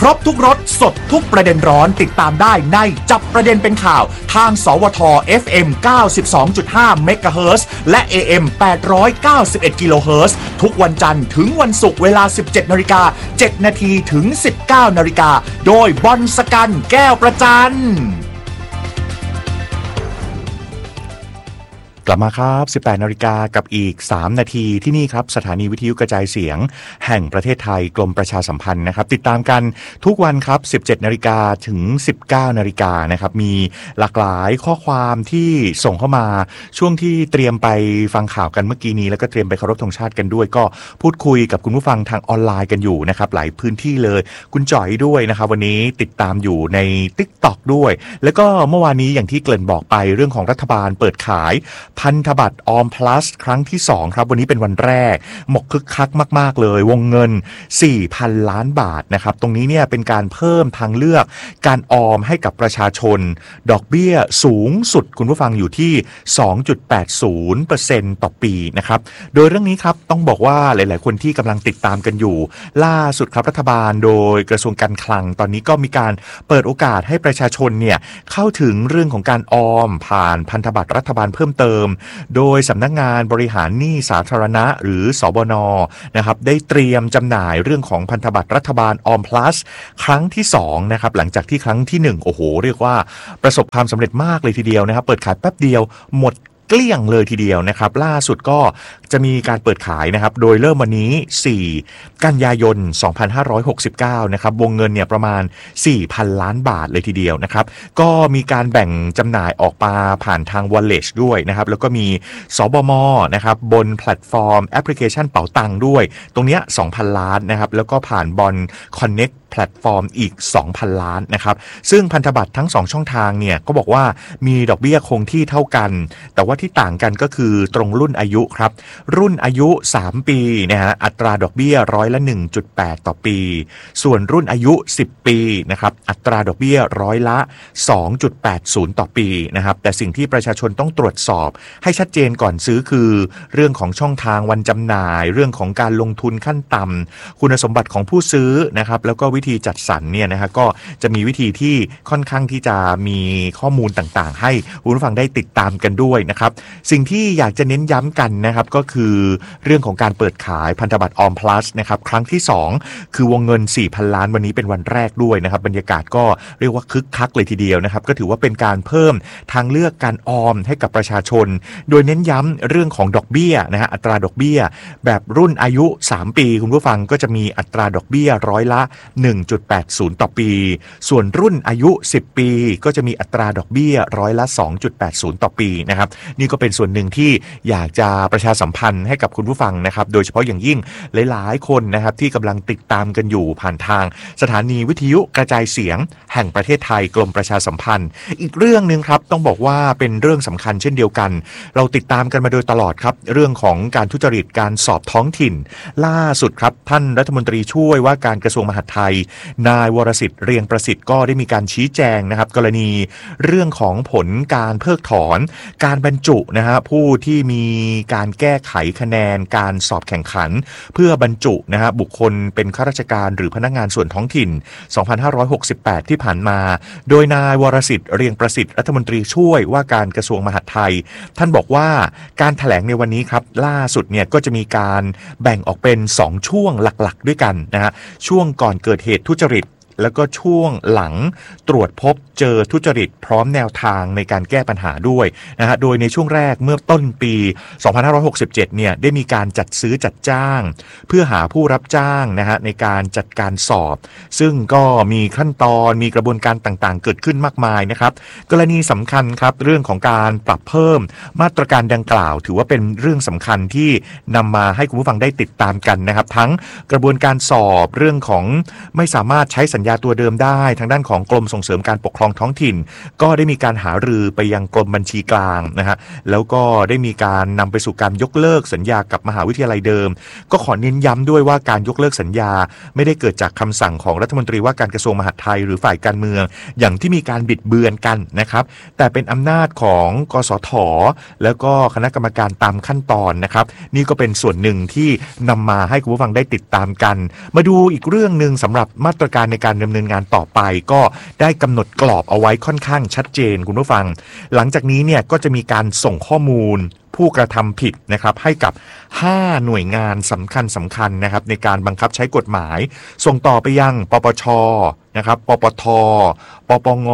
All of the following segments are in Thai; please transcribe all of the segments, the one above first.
รบทุกรสสดทุกประเด็นร้อนติดตามได้ในจับประเด็นเป็นข่าวทางสวท FM 92.5 เมกะเฮิรตซ์และ AM 891 กิโลเฮิรตซ์ทุกวันจันทร์ถึงวันศุกร์เวลา 17:07 น.ถึง 19:00 น.โดยบอลสกันแก้วประจันกลับมาครับ 18:00 น.กับอีก3นาทีที่นี่ครับสถานีวิทยุกระจายเสียงแห่งประเทศไทยกรมประชาสัมพันธ์นะครับติดตามกันทุกวันครับ 17:00 น.ถึง 19:00 น.นะครับมีหลากหลายข้อความที่ส่งเข้ามาช่วงที่เตรียมไปฟังข่าวกันเมื่อกี้นี้แล้วก็เตรียมไปเคารพธงชาติกันด้วยก็พูดคุยกับคุณผู้ฟังทางออนไลน์กันอยู่นะครับหลายพื้นที่เลยคุณจ๋อยด้วยนะครับวันนี้ติดตามอยู่ใน TikTok ด้วยแล้วก็เมื่อวานนี้อย่างที่เกริ่นบอกไปเรื่องของรัฐบาลเปิดขายพันธบัตรออม plus ครั้งที่2ครับวันนี้เป็นวันแรกหมกคึกคักมากๆเลยวงเงิน 4,000 ล้านบาทนะครับตรงนี้เนี่ยเป็นการเพิ่มทางเลือกการออมให้กับประชาชนดอกเบี้ยสูงสุดคุณผู้ฟังอยู่ที่ 2.80% ต่อปีนะครับโดยเรื่องนี้ครับต้องบอกว่าหลายๆคนที่กำลังติดตามกันอยู่ล่าสุดครับรัฐบาลโดยกระทรวงการคลังตอนนี้ก็มีการเปิดโอกาสให้ประชาชนเนี่ยเข้าถึงเรื่องของการออมผ่านพันธบัตรรัฐบาลเพิ่มเติมโดยสำนักงานบริหารหนี้สาธารณะหรือสบน.นะครับได้เตรียมจำหน่ายเรื่องของพันธบัตรรัฐบาลออม plus ครั้งที่2นะครับหลังจากที่ครั้งที่1โอ้โหเรียกว่าประสบความสำเร็จมากเลยทีเดียวนะครับเปิดขายแป๊บเดียวหมดเกลี้ยงเลยทีเดียวนะครับล่าสุดก็จะมีการเปิดขายนะครับโดยเริ่มวันนี้4กันยายน2569นะครับวงเงินเนี่ยประมาณ 4,000 ล้านบาทเลยทีเดียวนะครับก็มีการแบ่งจำหน่ายออกมาผ่านทาง Wallet ด้วยนะครับแล้วก็มีสบมนะครับบนแพลตฟอร์มแอปพลิเคชันเป๋าตังค์ด้วยตรงเนี้ย 2,000 ล้านนะครับแล้วก็ผ่านบอล Connectแพลตฟอร์มอีก 2,000 ล้านนะครับซึ่งพันธบัตรทั้ง2ช่องทางเนี่ยก็บอกว่ามีดอกเบี้ยคงที่เท่ากันแต่ว่าที่ต่างกันก็คือตรงรุ่นอายุครับรุ่นอายุ3ปีนะฮะอัตราดอกเบี้ยร้อยละ 1.8 ต่อปีส่วนรุ่นอายุ10ปีนะครับอัตราดอกเบี้ยร้อยละ 2.80 ต่อปีนะครับแต่สิ่งที่ประชาชนต้องตรวจสอบให้ชัดเจนก่อนซื้อคือเรื่องของช่องทางวันจำหน่ายเรื่องของการลงทุนขั้นต่ำคุณสมบัติของผู้ซื้อนะครับแล้วก็วิธีจัดสรรเนี่ยนะฮะก็จะมีวิธีที่ค่อนข้างที่จะมีข้อมูลต่างๆให้คุณผู้ฟังได้ติดตามกันด้วยนะครับสิ่งที่อยากจะเน้นย้ำกันนะครับก็คือเรื่องของการเปิดขายพันธบัตรออม plus นะครับครั้งที่2คือวงเงิน 4,000 ล้านวันนี้เป็นวันแรกด้วยนะครับบรรยากาศก็เรียกว่าคึกคักเลยทีเดียวนะครับก็ถือว่าเป็นการเพิ่มทางเลือกการออมให้กับประชาชนโดยเน้นย้ำเรื่องของดอกเบี้ยนะฮะอัตราดอกเบี้ยแบบรุ่นอายุ3ปีคุณผู้ฟังก็จะมีอัตราดอกเบี้ยร้อยละ 1.80 ต่อปีส่วนรุ่นอายุ10ปีก็จะมีอัตราดอกเบี้ยร้อยละ 2.80 ต่อปีนะครับนี่ก็เป็นส่วนหนึ่งที่อยากจะประชาสัมพันธ์ให้กับคุณผู้ฟังนะครับโดยเฉพาะอย่างยิ่งหลายๆคนนะครับที่กำลังติดตามกันอยู่ผ่านทางสถานีวิทยุกระจายเสียงแห่งประเทศไทยกรมประชาสัมพันธ์อีกเรื่องนึงครับต้องบอกว่าเป็นเรื่องสำคัญเช่นเดียวกันเราติดตามกันมาโดยตลอดครับเรื่องของการทุจริตการสอบท้องถิ่นล่าสุดครับท่านรัฐมนตรีช่วยว่าการกระทรวงมหาดไทยนายวรสิทธิ์เรียงประสิทธิ์ก็ได้มีการชี้แจงนะครับกรณีเรื่องของผลการเพิกถอนการบรรจุนะฮะผู้ที่มีการแก้ไขคะแนนการสอบแข่งขันเพื่อบรรจุนะฮะบุคคลเป็นข้าราชการหรือพนักงานส่วนท้องถิ่น 2568 ที่ผ่านมาโดยนายวรสิทธิ์เรียงประสิทธิ์รัฐมนตรีช่วยว่าการกระทรวงมหาดไทยท่านบอกว่าการแถลงในวันนี้ครับล่าสุดเนี่ยก็จะมีการแบ่งออกเป็น2ช่วงหลักๆด้วยกันนะฮะช่วงก่อนเกิดเหตุทุจริตแล้วก็ช่วงหลังตรวจพบเจอทุจริตพร้อมแนวทางในการแก้ปัญหาด้วยนะฮะโดยในช่วงแรกเมื่อต้นปี 2567 เนี่ยได้มีการจัดซื้อจัดจ้างเพื่อหาผู้รับจ้างนะฮะในการจัดการสอบซึ่งก็มีขั้นตอนมีกระบวนการต่างๆเกิดขึ้นมากมายนะครับกรณีสำคัญครับเรื่องของการปรับเพิ่มมาตรการดังกล่าวถือว่าเป็นเรื่องสำคัญที่นำมาให้คุณผู้ฟังได้ติดตามกันนะครับทั้งกระบวนการสอบเรื่องของไม่สามารถใช้สัญญาตัวเดิมได้ทางด้านของกรมส่งเสริมการปกครองท้องถิ่นก็ได้มีการหารือไปยังกรมบัญชีกลางนะฮะแล้วก็ได้มีการนำไปสู่การยกเลิกสัญญากับมหาวิทยาลัยเดิมก็ขอเน้นย้ำด้วยว่าการยกเลิกสัญญาไม่ได้เกิดจากคำสั่งของรัฐมนตรีว่าการกระทรวงมหาดไทยหรือฝ่ายการเมืองอย่างที่มีการบิดเบือนกันนะครับแต่เป็นอำนาจของกสท.แล้วก็คณะกรรมการตามขั้นตอนนะครับนี่ก็เป็นส่วนหนึ่งที่นำมาให้คุณผู้ฟังได้ติดตามกันมาดูอีกเรื่องนึงสำหรับมาตรการในการการดำเนินงานต่อไปก็ได้กำหนดกรอบเอาไว้ค่อนข้างชัดเจนคุณผู้ฟังหลังจากนี้เนี่ยก็จะมีการส่งข้อมูลผู้กระทำผิดนะครับให้กับ5หน่วยงานสำคัญนะครับในการบังคับใช้กฎหมายส่งต่อไปยังปปชนะครับปปทปปง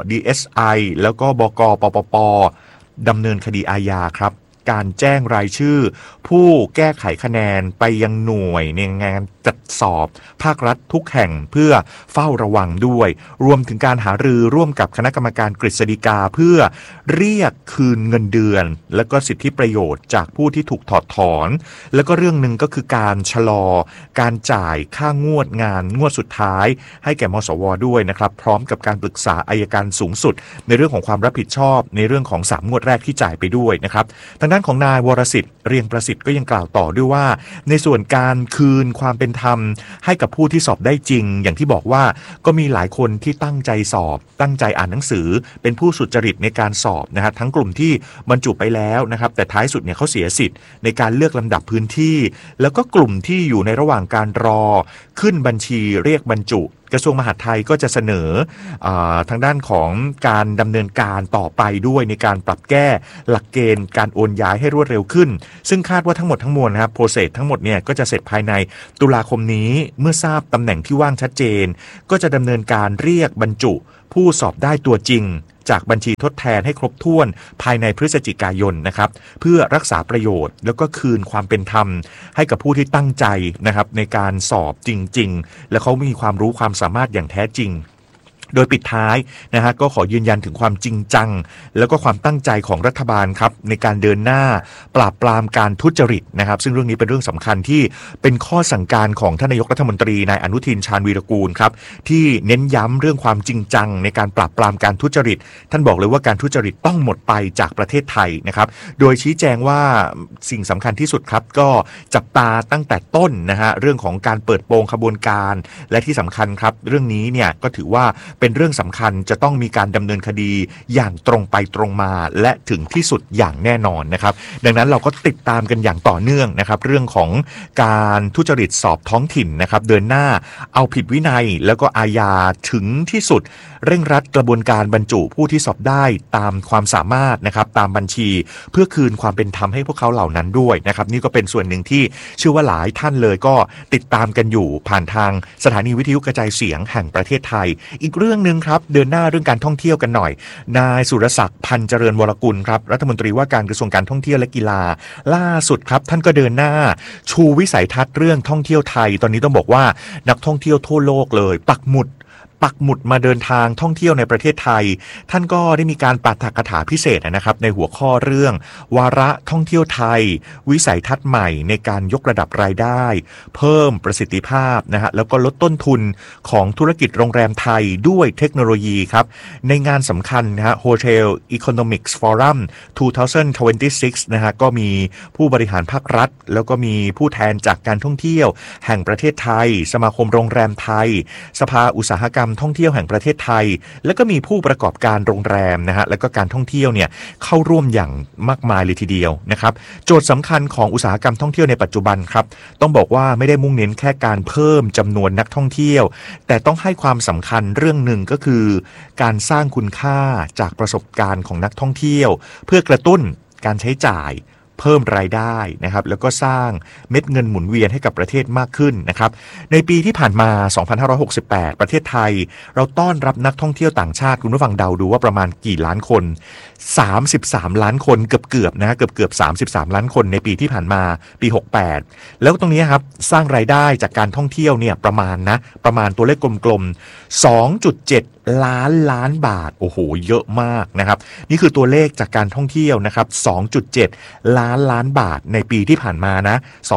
DSI แล้วก็บกปปปดำเนินคดีอาญาครับการแจ้งรายชื่อผู้แก้ไขคะแนนไปยังหน่วยในงานจัดสอบภาครัฐทุกแห่งเพื่อเฝ้าระวังด้วยรวมถึงการหารือร่วมกับคณะกรรมการกฤษฎีกาเพื่อเรียกคืนเงินเดือนและก็สิทธิประโยชน์จากผู้ที่ถูกถอดถอนแล้วก็เรื่องหนึ่งก็คือการชะลอการจ่ายค่างวดงานงวดสุดท้ายให้แก่มสวด้วยนะครับพร้อมกับการปรึกษาอัยการสูงสุดในเรื่องของความรับผิดชอบในเรื่องของ3งวดแรกที่จ่ายไปด้วยนะครับทางด้านของนายวรสิทธิ์เรียงประสิทธิ์ก็ยังกล่าวต่อด้วยว่าในส่วนการคืนความเป็นธรรมให้กับผู้ที่สอบได้จริงอย่างที่บอกว่าก็มีหลายคนที่ตั้งใจสอบตั้งใจอ่านหนังสือเป็นผู้สุจริตในการสอบนะฮะทั้งกลุ่มที่บรรจุไปแล้วนะครับแต่ท้ายสุดเนี่ยเขาเสียสิทธิ์ในการเลือกลำดับพื้นที่แล้วก็กลุ่มที่อยู่ในระหว่างการรอขึ้นบัญชีเรียกบรรจุกระทรวงมหาดไทยก็จะเสนอทางด้านของการดำเนินการต่อไปด้วยในการปรับแก้หลักเกณฑ์การโอนย้ายให้รวดเร็วขึ้นซึ่งคาดว่าทั้งหมดทั้งมวลนะครับโปรเซสทั้งหมดเนี่ยก็จะเสร็จภายในตุลาคมนี้เมื่อทราบตำแหน่งที่ว่างชัดเจนก็จะดำเนินการเรียกบรรจุผู้สอบได้ตัวจริงจากบัญชีทดแทนให้ครบถ้วนภายในพฤศจิกายนนะครับเพื่อรักษาประโยชน์แล้วก็คืนความเป็นธรรมให้กับผู้ที่ตั้งใจนะครับในการสอบจริงๆและเขามีความรู้ความสามารถอย่างแท้จริงโดยปิดท้ายนะฮะก็ขอยืนยันถึงความจริงจังแล้วก็ความตั้งใจของรัฐบาลครับในการเดินหน้าปราบปรามการทุจริตนะครับซึ่งเรื่องนี้เป็นเรื่องสำคัญที่เป็นข้อสั่งการของท่านนายกรัฐมนตรีนายอนุทินชาญวีรกูลครับที่เน้นย้ำเรื่องความจริงจังในการปราบปรามการทุจริตท่านบอกเลยว่าการทุจริตต้องหมดไปจากประเทศไทยนะครับโดยชี้แจงว่าสิ่งสำคัญที่สุดครับก็จับตาตั้งแต่ต้นนะฮะเรื่องของการเปิดโปงขบวนการและที่สำคัญครับเรื่องนี้เนี่ยก็ถือว่าเป็นเรื่องสำคัญจะต้องมีการดำเนินคดีอย่างตรงไปตรงมาและถึงที่สุดอย่างแน่นอนนะครับดังนั้นเราก็ติดตามกันอย่างต่อเนื่องนะครับเรื่องของการทุจริตสอบท้องถิ่นนะครับเดินหน้าเอาผิดวินัยแล้วก็อาญาถึงที่สุดเร่งรัดกระบวนการบรรจุผู้ที่สอบได้ตามความสามารถนะครับตามบัญชีเพื่อคืนความเป็นธรรมให้พวกเขาเหล่านั้นด้วยนะครับนี่ก็เป็นส่วนหนึ่งที่เชื่อว่าหลายท่านเลยก็ติดตามกันอยู่ผ่านทางสถานีวิทยุกระจายเสียงแห่งประเทศไทยอีกเรื่องนึงครับเดินหน้าเรื่องการท่องเที่ยวกันหน่อยนายสุรศักดิ์พันเจริญวรกุลครับรัฐมนตรีว่าการกระทรวงการท่องเที่ยวและกีฬาล่าสุดครับท่านก็เดินหน้าชูวิสัยทัศน์เรื่องท่องเที่ยวไทยตอนนี้ต้องบอกว่านักท่องเที่ยวทั่วโลกเลยปักหมุดมาเดินทางท่องเที่ยวในประเทศไทยท่านก็ได้มีการปาฐกถาพิเศษนะครับในหัวข้อเรื่องวาระท่องเที่ยวไทยวิสัยทัศน์ใหม่ในการยกระดับรายได้เพิ่มประสิทธิภาพนะฮะแล้วก็ลดต้นทุนของธุรกิจโรงแรมไทยด้วยเทคโนโลยีครับในงานสำคัญนะฮะ Hotel Economics Forum 2026นะฮะก็มีผู้บริหารภาครัฐแล้วก็มีผู้แทนจากการท่องเที่ยวแห่งประเทศไทยสมาคมโรงแรมไทยสภาอุตสาหกรรมท่องเที่ยวแห่งประเทศไทยแล้วก็มีผู้ประกอบการโรงแรมนะฮะแล้วก็การท่องเที่ยวเนี่ยเข้าร่วมอย่างมากมายเลยทีเดียวนะครับโจทย์สำคัญของอุตสาหกรรมท่องเที่ยวในปัจจุบันครับต้องบอกว่าไม่ได้มุ่งเน้นแค่การเพิ่มจำนวนนักท่องเที่ยวแต่ต้องให้ความสำคัญเรื่องหนึ่งก็คือการสร้างคุณค่าจากประสบการณ์ของนักท่องเที่ยวเพื่อกระตุ้นการใช้จ่ายเพิ่มรายได้นะครับแล้วก็สร้างเม็ดเงินหมุนเวียนให้กับประเทศมากขึ้นนะครับในปีที่ผ่านมา2568ประเทศไทยเราต้อนรับนักท่องเที่ยวต่างชาติคุณผู้ฟังเดาดูว่าประมาณกี่ล้านคน33ล้านคนเกือบๆนะเกือบ33ล้านคนในปีที่ผ่านมาปี68แล้วตรงนี้ครับสร้างรายได้จากการท่องเที่ยวเนี่ยประมาณตัวเลขกลมๆ 2.7 ล้านบาทโอ้โหเยอะมากนะครับนี่คือตัวเลขจากการท่องเที่ยวนะครับ 2.7 ล้านบาทในปีที่ผ่านมานะ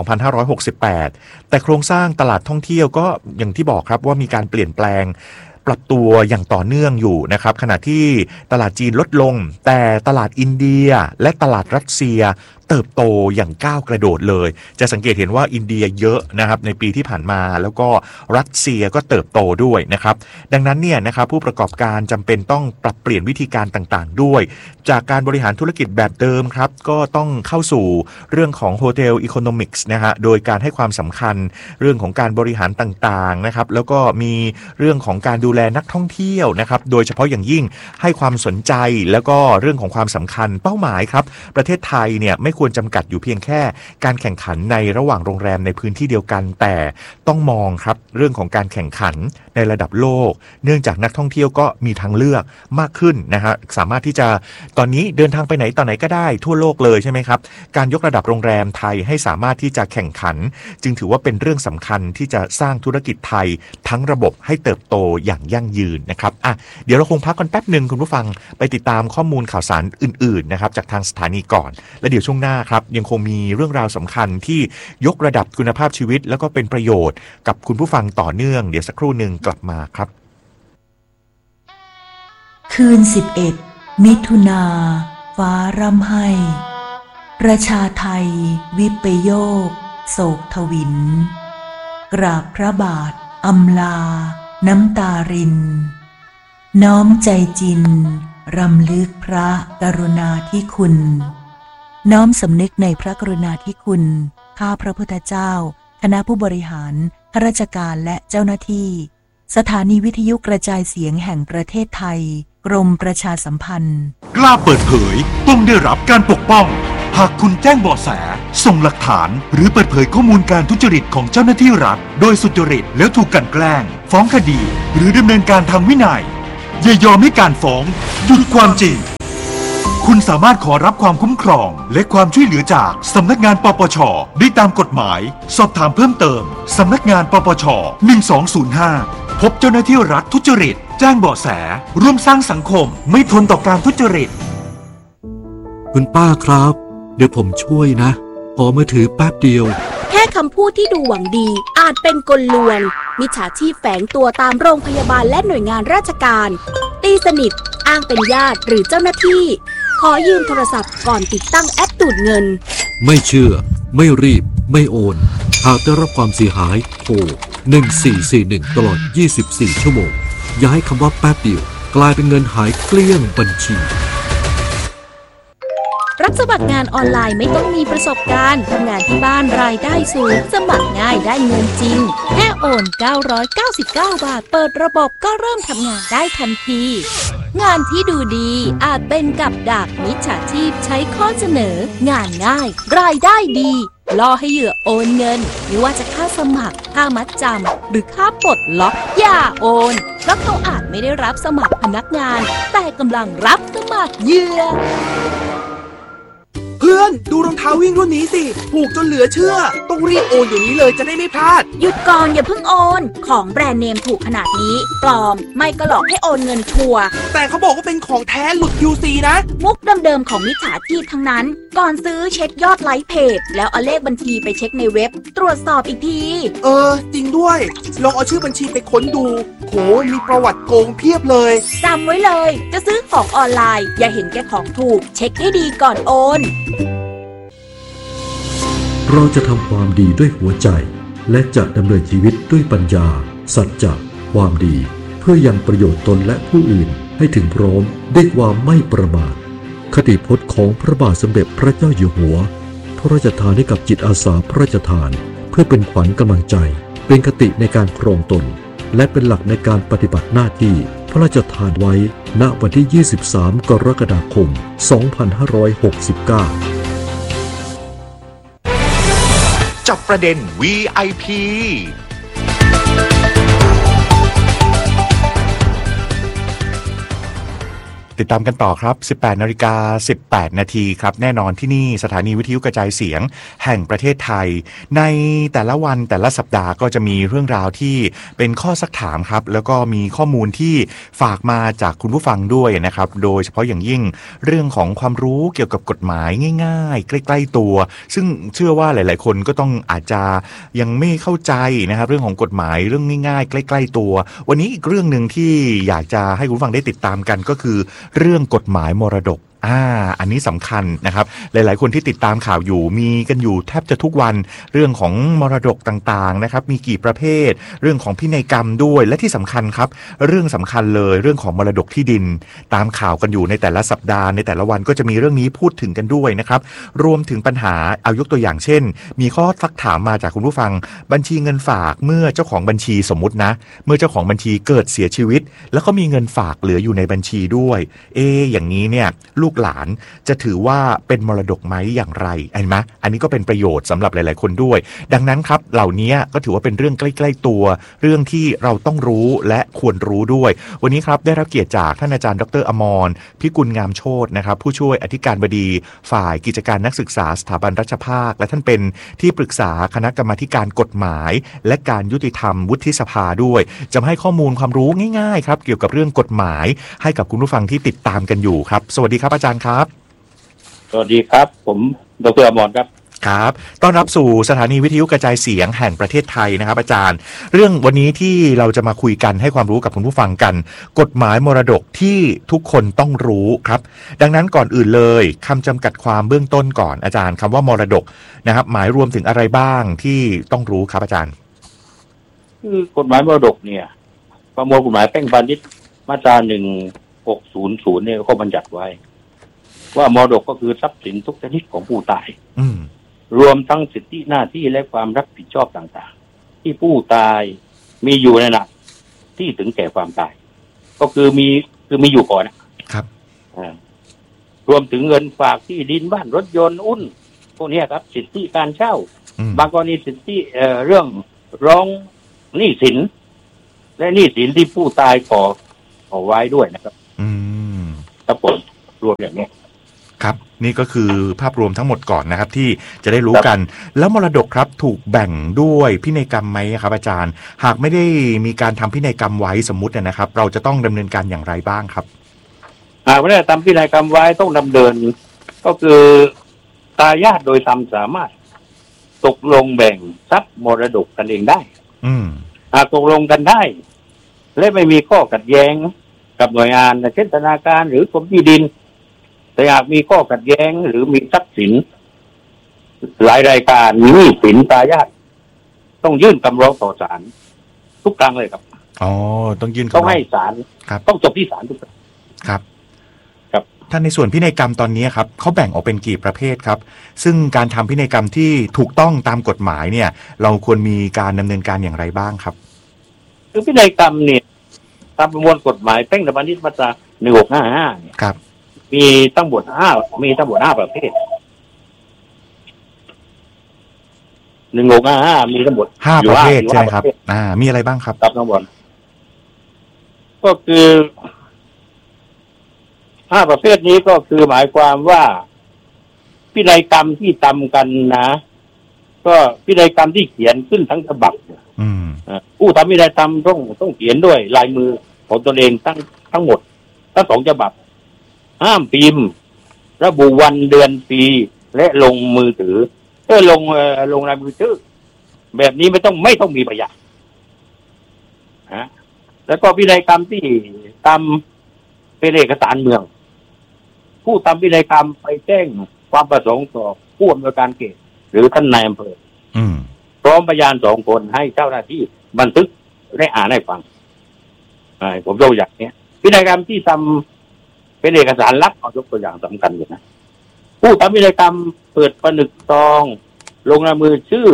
2568แต่โครงสร้างตลาดท่องเที่ยวก็อย่างที่บอกครับว่ามีการเปลี่ยนแปลงปรับตัวอย่างต่อเนื่องอยู่นะครับขณะที่ตลาดจีนลดลงแต่ตลาดอินเดียและตลาดรัสเซียเติบโตอย่างก้าวกระโดดเลยจะสังเกตเห็นว่าอินเดียเยอะนะครับในปีที่ผ่านมาแล้วก็รัสเซียก็เติบโตด้วยนะครับดังนั้นเนี่ยนะครับผู้ประกอบการจำเป็นต้องปรับเปลี่ยนวิธีการต่างๆด้วยจากการบริหารธุรกิจแบบเดิมครับก็ต้องเข้าสู่เรื่องของ Hotel Economics นะฮะโดยการให้ความสำคัญเรื่องของการบริหารต่างๆนะครับแล้วก็มีเรื่องของการดูแลนักท่องเที่ยวนะครับโดยเฉพาะอย่างยิ่งให้ความสนใจแล้วก็เรื่องของความสำคัญเป้าหมายครับประเทศไทยเนี่ยไม่ควรจำกัดอยู่เพียงแค่การแข่งขันในระหว่างโรงแรมในพื้นที่เดียวกันแต่ต้องมองครับเรื่องของการแข่งขันในระดับโลกเนื่องจากนักท่องเที่ยวก็มีทางเลือกมากขึ้นนะฮะสามารถที่จะตอนนี้เดินทางไปไหนต่อไหนก็ได้ทั่วโลกเลยใช่ไหมครับการยกระดับโรงแรมไทยให้สามารถที่จะแข่งขันจึงถือว่าเป็นเรื่องสำคัญที่จะสร้างธุรกิจไทยทั้งระบบให้เติบโตอย่างยั่งยืนนะครับเดี๋ยวเราคงพักกันแป๊บหนึ่งคุณผู้ฟังไปติดตามข้อมูลข่าวสารอื่นๆนะครับจากทางสถานีก่อนและเดี๋ยวช่วงหน้าครับยังคงมีเรื่องราวสำคัญที่ยกระดับคุณภาพชีวิตแล้วก็เป็นประโยชน์กับคุณผู้ฟังต่อเนื่องเดี๋ยวสักครู่หนึ่งกลับมาครับคืน11 มิถุนาฟ้าร่ำไห้ประชาไทยวิปโยคโศกทวินกราบพระบาทอำลาน้ำตารินน้อมใจจินรำลึกพระกรุณาธิคุณน้อมสำนึกในพระกรุณาธิคุณข้าพระพุทธเจ้าคณะผู้บริหารข้าราชการและเจ้าหน้าที่สถานีวิทยุกระจายเสียงแห่งประเทศไทยกรมประชาสัมพันธ์กล้าเปิดเผยต้องได้รับการปกป้องหากคุณแจ้งเบาะแสส่งหลักฐานหรือเปิดเผยข้อมูลการทุจริตของเจ้าหน้าที่รัฐโดยสุจริตแล้วถูกกลั่นแกล้งฟ้องคดีหรือดำเนินการทางวินัยอย่ายอมให้การฟ้องหยุดความจริงคุณสามารถขอรับความคุ้มครองและความช่วยเหลือจากสำนักงานปปช.ได้ตามกฎหมายสอบถามเพิ่มเติมสำนักงานปปช. 1205พบเจ้าหน้าที่รัฐทุจริตแจ้งเบาะแสร่วมสร้างสังคมไม่ทนต่อการทุจริตคุณป้าครับเดี๋ยวผมช่วยนะขอมือถือแป๊บเดียวแค่คำพูดที่ดูหวังดีอาจเป็นกลลวงมิจฉาชีพแฝงตัวตามโรงพยาบาลและหน่วยงานราชการตีสนิทอ้างเป็นญาติหรือเจ้าหน้าที่ขอยืมโทรศัพท์ก่อนติดตั้งแอปดูดเงินไม่เชื่อไม่รีบไม่โอนหากได้รับความเสียหายโทร1441ตลอด24ชั่วโมงอย่าให้คำว่าแป๊บเดียวกลายเป็นเงินหายเกลี้ยงบัญชีรับสมัครงานออนไลน์ไม่ต้องมีประสบการณ์ทำงานที่บ้านรายได้สูงสมัครง่ายได้เงินจริงแค่โอน999 บาทเปิดระบบก็เริ่มทำงานได้ทันทีงานที่ดูดีอาจเป็นกับดักมิจฉาชีพใช้ข้อเสนองานง่ายรายได้ดีล่อให้เหยื่อโอนเงินไม่ว่าจะค่าสมัครค่ามัดจำหรือค่าปลดล็อกอย่าโอนเพราะเขาอาจไม่ได้รับสมัครพนักงานแต่กำลังรับสมัครเหยื่อเพื่อนดูรองเท้าวิ่งรุ่นนี้สิถูกจนเหลือเชื่อต้องรีบโอนอยู่นี้เลยจะได้ไม่พลาดหยุดก่อนอย่าเพิ่งโอนของแบรนด์เนมถูกขนาดนี้ปลอมไม่ก็หลอกให้โอนเงินชัวร์แต่เขาบอกว่าเป็นของแท้หลุด QC นะมุกเดิมๆของมิจฉาชีพทั้งนั้นก่อนซื้อเช็คยอดไลค์เพจแล้วเอาเลขบัญชีไปเช็คในเว็บตรวจสอบอีกทีจริงด้วยลองเอาชื่อบัญชีไปค้นดูโหมีประวัติโกงเพียบเลยจำไว้เลยจะซื้อของออนไลน์อย่าเห็นแก่ของถูกเช็คให้ดีก่อนโอนเราจะทำความดีด้วยหัวใจและจะดำเนินชีวิตด้วยปัญญาสัจจะความดีเพื่อยังประโยชน์ตนและผู้อื่นให้ถึงพร้อมด้วยความไม่ประมาทคติพจน์ของพระบาทสมเด็จพระเจ้าอยู่หัวพระราชทานให้กับจิตอาสาพระราชทานเพื่อเป็นขวัญกำลังใจเป็นคติในการครองตนและเป็นหลักในการปฏิบัติหน้าที่พระราชทานไว้ณวันที่23 กรกฎาคม 2569 จับประเด็น VIPติดตามกันต่อครับ 18:18 นาทีครับแน่นอนที่นี่สถานีวิทยุกระจายเสียงแห่งประเทศไทยในแต่ละวันแต่ละสัปดาห์ก็จะมีเรื่องราวที่เป็นข้อซักถามครับแล้วก็มีข้อมูลที่ฝากมาจากคุณผู้ฟังด้วยนะครับโดยเฉพาะอย่างยิ่งเรื่องของความรู้เกี่ยวกับกฎหมายง่ายๆใกล้ๆตัวซึ่งเชื่อว่าหลายๆคนก็ต้องอาจจะยังไม่เข้าใจนะครับเรื่องของกฎหมายเรื่องง่ายๆใกล้ๆตัววันนี้อีกเรื่องนึงที่อยากจะให้คุณผู้ฟังได้ติดตามกันก็คือเรื่องกฎหมายมรดกอันนี้สำคัญนะครับหลายๆคนที่ติดตามข่าวอยู่มีกันอยู่แทบจะทุกวันเรื่องของมรดกต่างๆนะครับมีกี่ประเภทเรื่องของพินัยกรรมด้วยและที่สำคัญครับเรื่องสำคัญเลยเรื่องของมรดกที่ดินตามข่าวกันอยู่ในแต่ละสัปดาห์ในแต่ละวันก็จะมีเรื่องนี้พูดถึงกันด้วยนะครับรวมถึงปัญหาเอายกตัวอย่างเช่นมีข้อซักถามมาจากคุณผู้ฟังบัญชีเงินฝากเมื่อเจ้าของบัญชีสมมุตินะเมื่อเจ้าของบัญชีเกิดเสียชีวิตแล้วก็มีเงินฝากเหลืออยู่ในบัญชีด้วยอย่างนี้เนี่ยลูกหลานจะถือว่าเป็นมรดกไหมอย่างไรเห็นไหมอันนี้ก็เป็นประโยชน์สำหรับหลายๆคนด้วยดังนั้นครับเหล่านี้ก็ถือว่าเป็นเรื่องใกล้ๆตัวเรื่องที่เราต้องรู้และควรรู้ด้วยวันนี้ครับได้รับเกียรติจากท่านอาจารย์ดร.อมรพิกุลงามโชตินะครับผู้ช่วยอธิการบดีฝ่ายกิจการนักศึกษาสถาบันราชภาคและท่านเป็นที่ปรึกษาคณะกรรมาธิการกฎหมายและการยุติธรรมวุฒิสภาด้วยจะให้ข้อมูลความรู้ง่ายๆครับเกี่ยวกับเรื่องกฎหมายให้กับคุณผู้ฟังที่ติดตามกันอยู่ครับสวัสดีครับอาจารย์ครับสวัสดีครับผมดร.อมรครับครับต้อนรับสู่สถานีวิทยุกระจายเสียงแห่งประเทศไทยนะครับอาจารย์เรื่องวันนี้ที่เราจะมาคุยกันให้ความรู้กับคุณผู้ฟังกันกฎหมายมรดกที่ทุกคนต้องรู้ครับดังนั้นก่อนอื่นเลยคำจำกัดความเบื้องต้นก่อนอาจารย์คำว่ามรดกนะครับหมายรวมถึงอะไรบ้างที่ต้องรู้ครับอาจารย์คือกฎหมายมรดกเนี่ยประมวลกฎหมายแพ่งพาณิชย์มาตรา1600เนี่ยก็บัญญัติไว้ว่ามรดกก็คือทรัพย์สินทุกชนิดของผู้ตายรวมทั้งสิทธิหน้าที่และความรับผิดชอบต่างๆที่ผู้ตายมีอยู่ในขณะที่ถึงแก่ความตายก็คือมีอยู่ก่อนนะครับรวมถึงเงินฝากที่ดินบ้านรถยนต์อุ้นพวกนี้ครับสิทธิการเช่าบางกรณีสิทธิเรื่องร้องหนี้สินและหนี้สินที่ผู้ตายขอไว้ด้วยนะครับครับผมรวมอย่างนี้ครับนี่ก็คือภาพรวมทั้งหมดก่อนนะครับที่จะได้รู้กันแล้วมรดกครับถูกแบ่งด้วยพินัยกรรมไหมครับอาจารย์หากไม่ได้มีการทำพินัยกรรมไว้สมมุตินะครับเราจะต้องดำเนินการอย่างไรบ้างครับหากไม่ได้ทำพินัยกรรมไว้ต้องดำเนินก็คือทายาทโดยธรรมสามารถตกลงแบ่งทรัพย์มรดกกันเองได้หากตกลงกันได้และไม่มีข้อขัดแย้งกับหน่วยงานเช่นธนาคารหรือกรมที่ดินแต่หากมีข้อขัดแย้งหรือมีทรัพย์สินหลายรายการมีหนี้สินทายาทต้องยื่นคำร้องต่อศาลทุกครั้งเลยครับต้องยื่นต้องให้ศาลต้องจบที่ศาลทุกครั้งครับท่านในส่วนพินัยกรรมตอนนี้ครับเขาแบ่งออกเป็นกี่ประเภทครับซึ่งการทำพินัยกรรมที่ถูกต้องตามกฎหมายเนี่ยเราควรมีการดำเนินการอย่างไรบ้างครับคือพินัยกรรมเนี่ยตามประมวลกฎหมายแพ่งพาณิชย์มาตรา1655เนี่ยครับมีทั้งหมด5ประเภท1655มีทั้งหมด 5ประเภทใช่ไหมครับมีอะไรบ้างครับทั้งหมดก็คือ5ประเภทนี้ก็คือหมายความว่าพินัยกรรมที่ทำกันนะก็พินัยกรรมที่เขียนขึ้นทั้งฉบับผู้ทำพินัยกรรมต้องเขียนด้วยลายมือของตนเองทั้งหมดทั้ง2ฉบับห้ามพิมพ์ระบุวันเดือนปีและลงมือถือลงลายมือถือแบบนี้ไม่ต้องมีพยานแล้วก็พินัยกรรมที่ทำเป็นเอกสารเมืองผู้ทำพินัยกรรมไปแจ้งความประสงค์ต่อผู้อำนวยการเขตหรือท่านนายอำเภอพร้อมพยาน2 คนให้เจ้าหน้าที่บันทึกและอ่านให้ฟังผมยกอย่างนี้พินัยกรรมที่ทำเป็นเอกสารลับยกตัวอย่างสำคัญอยู่นะผู้ทำพินัยกรรมเปิดผนึกซองลงลายมือชื่อ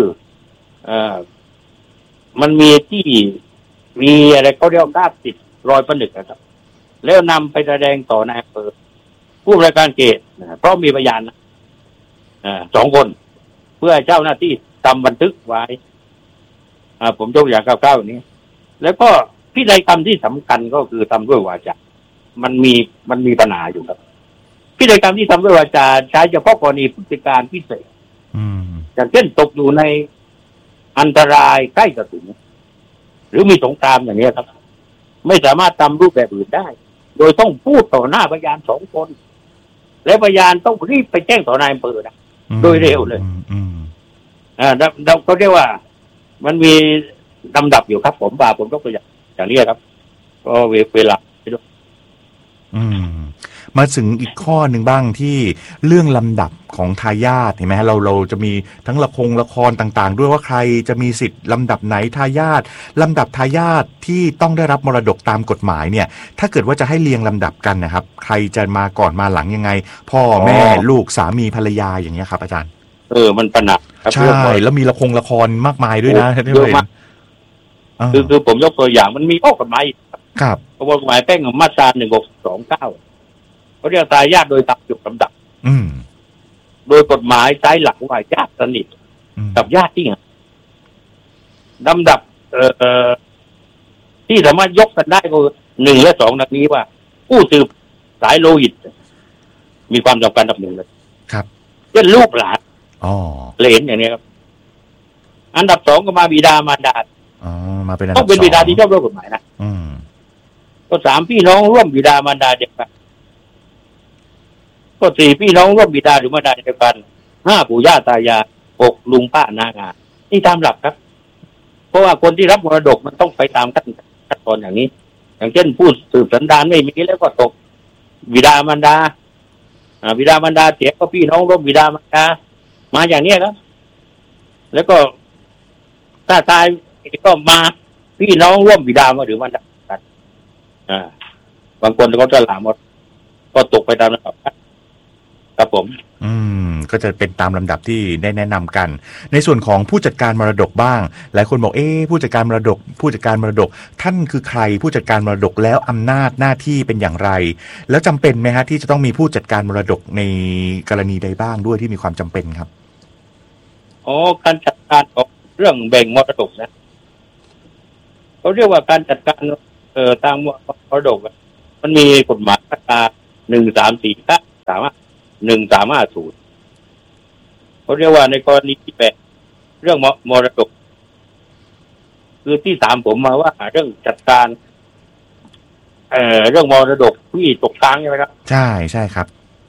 มันมีที่มีอะไรเขาเรียกว่าติดรอยผนึกนะครับแล้วนำไปแสดงต่อนายอำเภอผู้บริการเขตเพราะมีพยาน2 คนเพื่อเจ้าหน้าที่ทำบันทึกไว้ผมยกอย่างคร่าวๆอย่างนี้แล้วก็พินัยกรรมที่สำคัญก็คือทำด้วยวาจามันมีปัญหาอยู่ครับพินัยกรรมที่ทำด้วยวาจาใช้เฉพาะกรณีพฤติการพิเศษอย่างเช่นตกอยู่ในอันตรายใกล้จะถึงหรือมีสงครามอย่างนี้ครับไม่สามารถทำรูปแบบอื่นได้โดยต้องพูดต่อหน้าพยาน2 คนและพยานต้องรีบไปแจ้งต่อนายอำเภอนะโดยเร็วเลยเราก็เรียกว่ามันมีลำดับอยู่ครับผมยกตัวอย่างนี้ครับก็เวลามาถึงอีกข้อหนึ่งบ้างที่เรื่องลำดับของทายาทเห็นไหมฮะเราจะมีทั้งละครต่างๆด้วยว่าใครจะมีสิทธิ์ลำดับไหนทายาทลำดับทายาทที่ต้องได้รับมรดกตามกฎหมายเนี่ยถ้าเกิดว่าจะให้เรียงลำดับกันนะครับใครจะมาก่อนมาหลังยังไงพ่อแม่ลูกสามีภรรยาอย่างเงี้ยครับอาจารย์มันปัญหาใช่แล้วมีละครมากมายด้วยนะเยอะมากคือผมยกตัวอย่างมันมีข้อกฎหมายครับประมวลกฎหมายแพ่งของมาตรา1629เขาเรียกทายาทโดยตามจุดลำดับโดยกฎหมายใช้หลักว่าญาติสนิทกับญาติที่ห่างลำดับที่สามารถยกกันได้ก็1 และ 2ดังนี้ว่าผู้สืบสายโลหิตมีความสำคัญอันดับ 1เลยครับเช่นลูกหลานเหลนอย่างนี้ครับอันดับ 2ก็มาบิดามารดามาเป็นต้องเป็นบิดาที่ชอบด้วยกฎหมายนะก็3พี่น้องร่วมบิดามารดาเดียวกันก็4พี่น้องร่วมบิดาหรือมารดาเดียวกัน5ปู่ย่าตายาย6ลุงป้าน้าอานี่ตามหลักครับเพราะว่าคนที่รับมรดกมันต้องไปตามขั้นตอนอย่างนี้อย่างเช่นผู้สืบสันดานไม่มีแล้วก็ตกบิดามารดาบิดามารดาเสียก็พี่น้องร่วมบิดามารดามาอย่างนี้ครับแล้วก็ถ้าตายก็มาพี่น้องร่วมบิดามาหรือมารดากันบางคนเขาจะหลามหมดก็ตกไปตามลำดับครับผมก็จะเป็นตามลำดับที่ได้แนะนำกันในส่วนของผู้จัดการมรดกบ้างหลายคนบอกผู้จัดการมรดกท่านคือใครผู้จัดการมรดกแล้วอำนาจหน้าที่เป็นอย่างไรแล้วจำเป็นไหมฮะที่จะต้องมีผู้จัดการมรดกในกรณีใดบ้างด้วยที่มีความจำเป็นครับการจัดการของเรื่องแบ่งมรดกนะเขาเรียกว่าการจัดการตามมรดกมันมีกฎหมายมาตรา1350เขาเรียกว่าในกรณีที่8เรื่องมรดกคือที่ถามผมมาว่าเรื่องจัดการเรื่องมรดกที่ตกค้างใช่ไหมครับใช่ครับ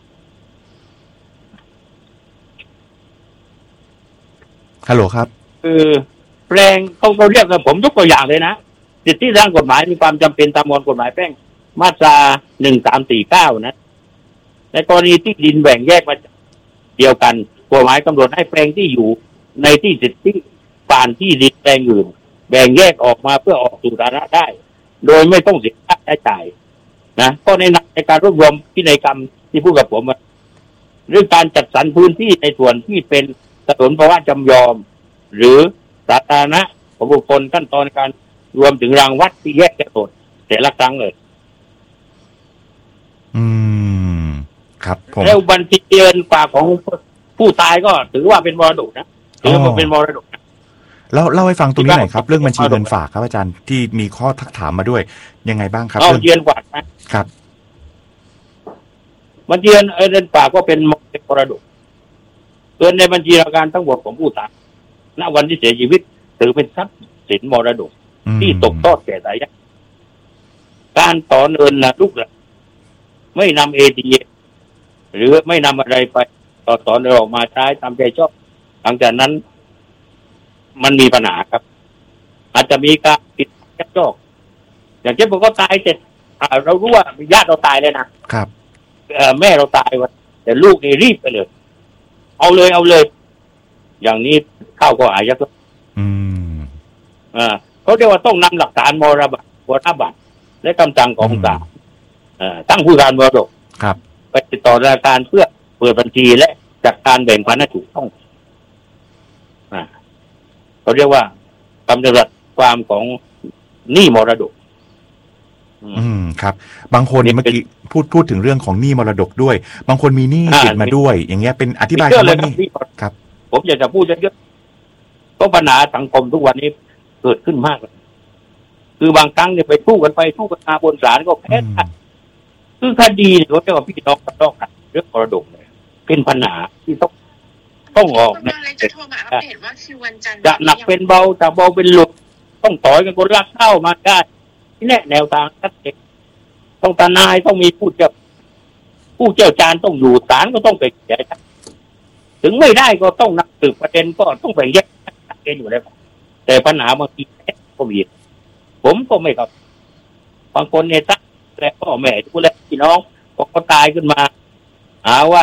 ฮัลโหลครับคือแปลงเขาเรียกกันผมยกตัวอย่างเลยนะสิทธิทางกฎหมายมีความจำเป็นตามกฎหมายแพ่งมาตรา1349นะในกรณีที่ดินแบ่งแยกมาเดียวกันกฎหมายกำหนดให้แปลงที่อยู่ในที่สิทธิผ่านที่ดินแปลงอื่นแบ่งแยกออกมาเพื่อออกสู่สาธารณะได้โดยไม่ต้องเสียค่าใช้จ่ายนะก็ในการรวบรวมพินัยกรรมที่พูดกับผมเรื่องการจัดสรรพื้นที่ในส่วนที่เป็นถนนภาวะจำยอมหรือสาธารณะของบุคคลขั้นตอนการรวมถึงรางวัดที่แยกแยกตนแต่ละครั้งเลยครับผมแล้วบัญชีเงินฝากของผู้ตายก็ถือว่าเป็นมรดกนะถือว่าเป็นมรดกนะแล้วเล่าให้ฟังตรงนี้หน่อยครับเรื่องบัญชีเงินฝากครับอาจารย์ที่มีข้อทักถามมาด้วยยังไงบ้างครับเงินฝากนะครับบัญชีเงินฝากก็เป็นมรดกเงินในบัญชีรายการทั้งหมดของผู้ตายณวันที่เสียชีวิตถือเป็นทรัพย์สินมรดกที่ตกทอดแก่ทายาทการต่อเงินนะลูกหลานไม่นำATMหรือไม่นำอะไรไปต่อเงินออกมาใช้ตามใจชอบหลังจากนั้นมันมีปัญหาครับอาจจะมีการติดยักยอกอย่างเช่นผมก็ตายเสร็จเรารู้ว่าญาติเราตายเลยนะครับแม่เราตายวันแต่ลูกนี่รีบไปเลยเอาเลยอย่างนี้เข้าก็อายัดเขาเรียกว่าต้องนำหลักฐานมรบัตรและคำสั่งของศาลตั้งผู้การมรดกไปติดต่อธนาคารเพื่อเปิดบัญชีและจัดการแบ่งพันธุ์ถูกต้องเขาเรียกว่ากำหนดความของหนี้มรดกครับบางคนเมื่อกี้พูดถึงเรื่องของหนี้มรดกด้วยบางคนมีหนี้ติดมาด้วยอย่างเงี้ยเป็นอธิบายคำว่านี่ครับผมอยากจะพูดเยอะๆก็ปัญหาสังคมทุกวันนี้เกิดขึ้นมากเลยคือบางครั้งเนี่ยไปสู้กันมาบนศาลก็แพ้คือคดีเนี่ยเขาเรียกว่าพี่น้องทะเลาะกันเรื่องมรดกเนี่ยเป็นปัญหาที่ต้องออกเนี่ยจะหนักเป็นเบาจะเบาเป็นหลุดต้องต่อยกันคนรักเข้ามาได้ที่แนวทางชัดเจนต้องทนายต้องมีผู้เชี่ยวชาญต้องอยู่ศาลก็ต้องไปแก้ถึงไม่ได้ก็ต้องนักสืบประเด็นก็ต้องไปแยกเองอยู่แล้วแต่ปัญหาบางทีก็มีผมก็ไม่ครับบางคนเนี่ยตั้งแต่พ่อแม่ดูแลพี่น้องพอเขาตายขึ้นมาหาว่า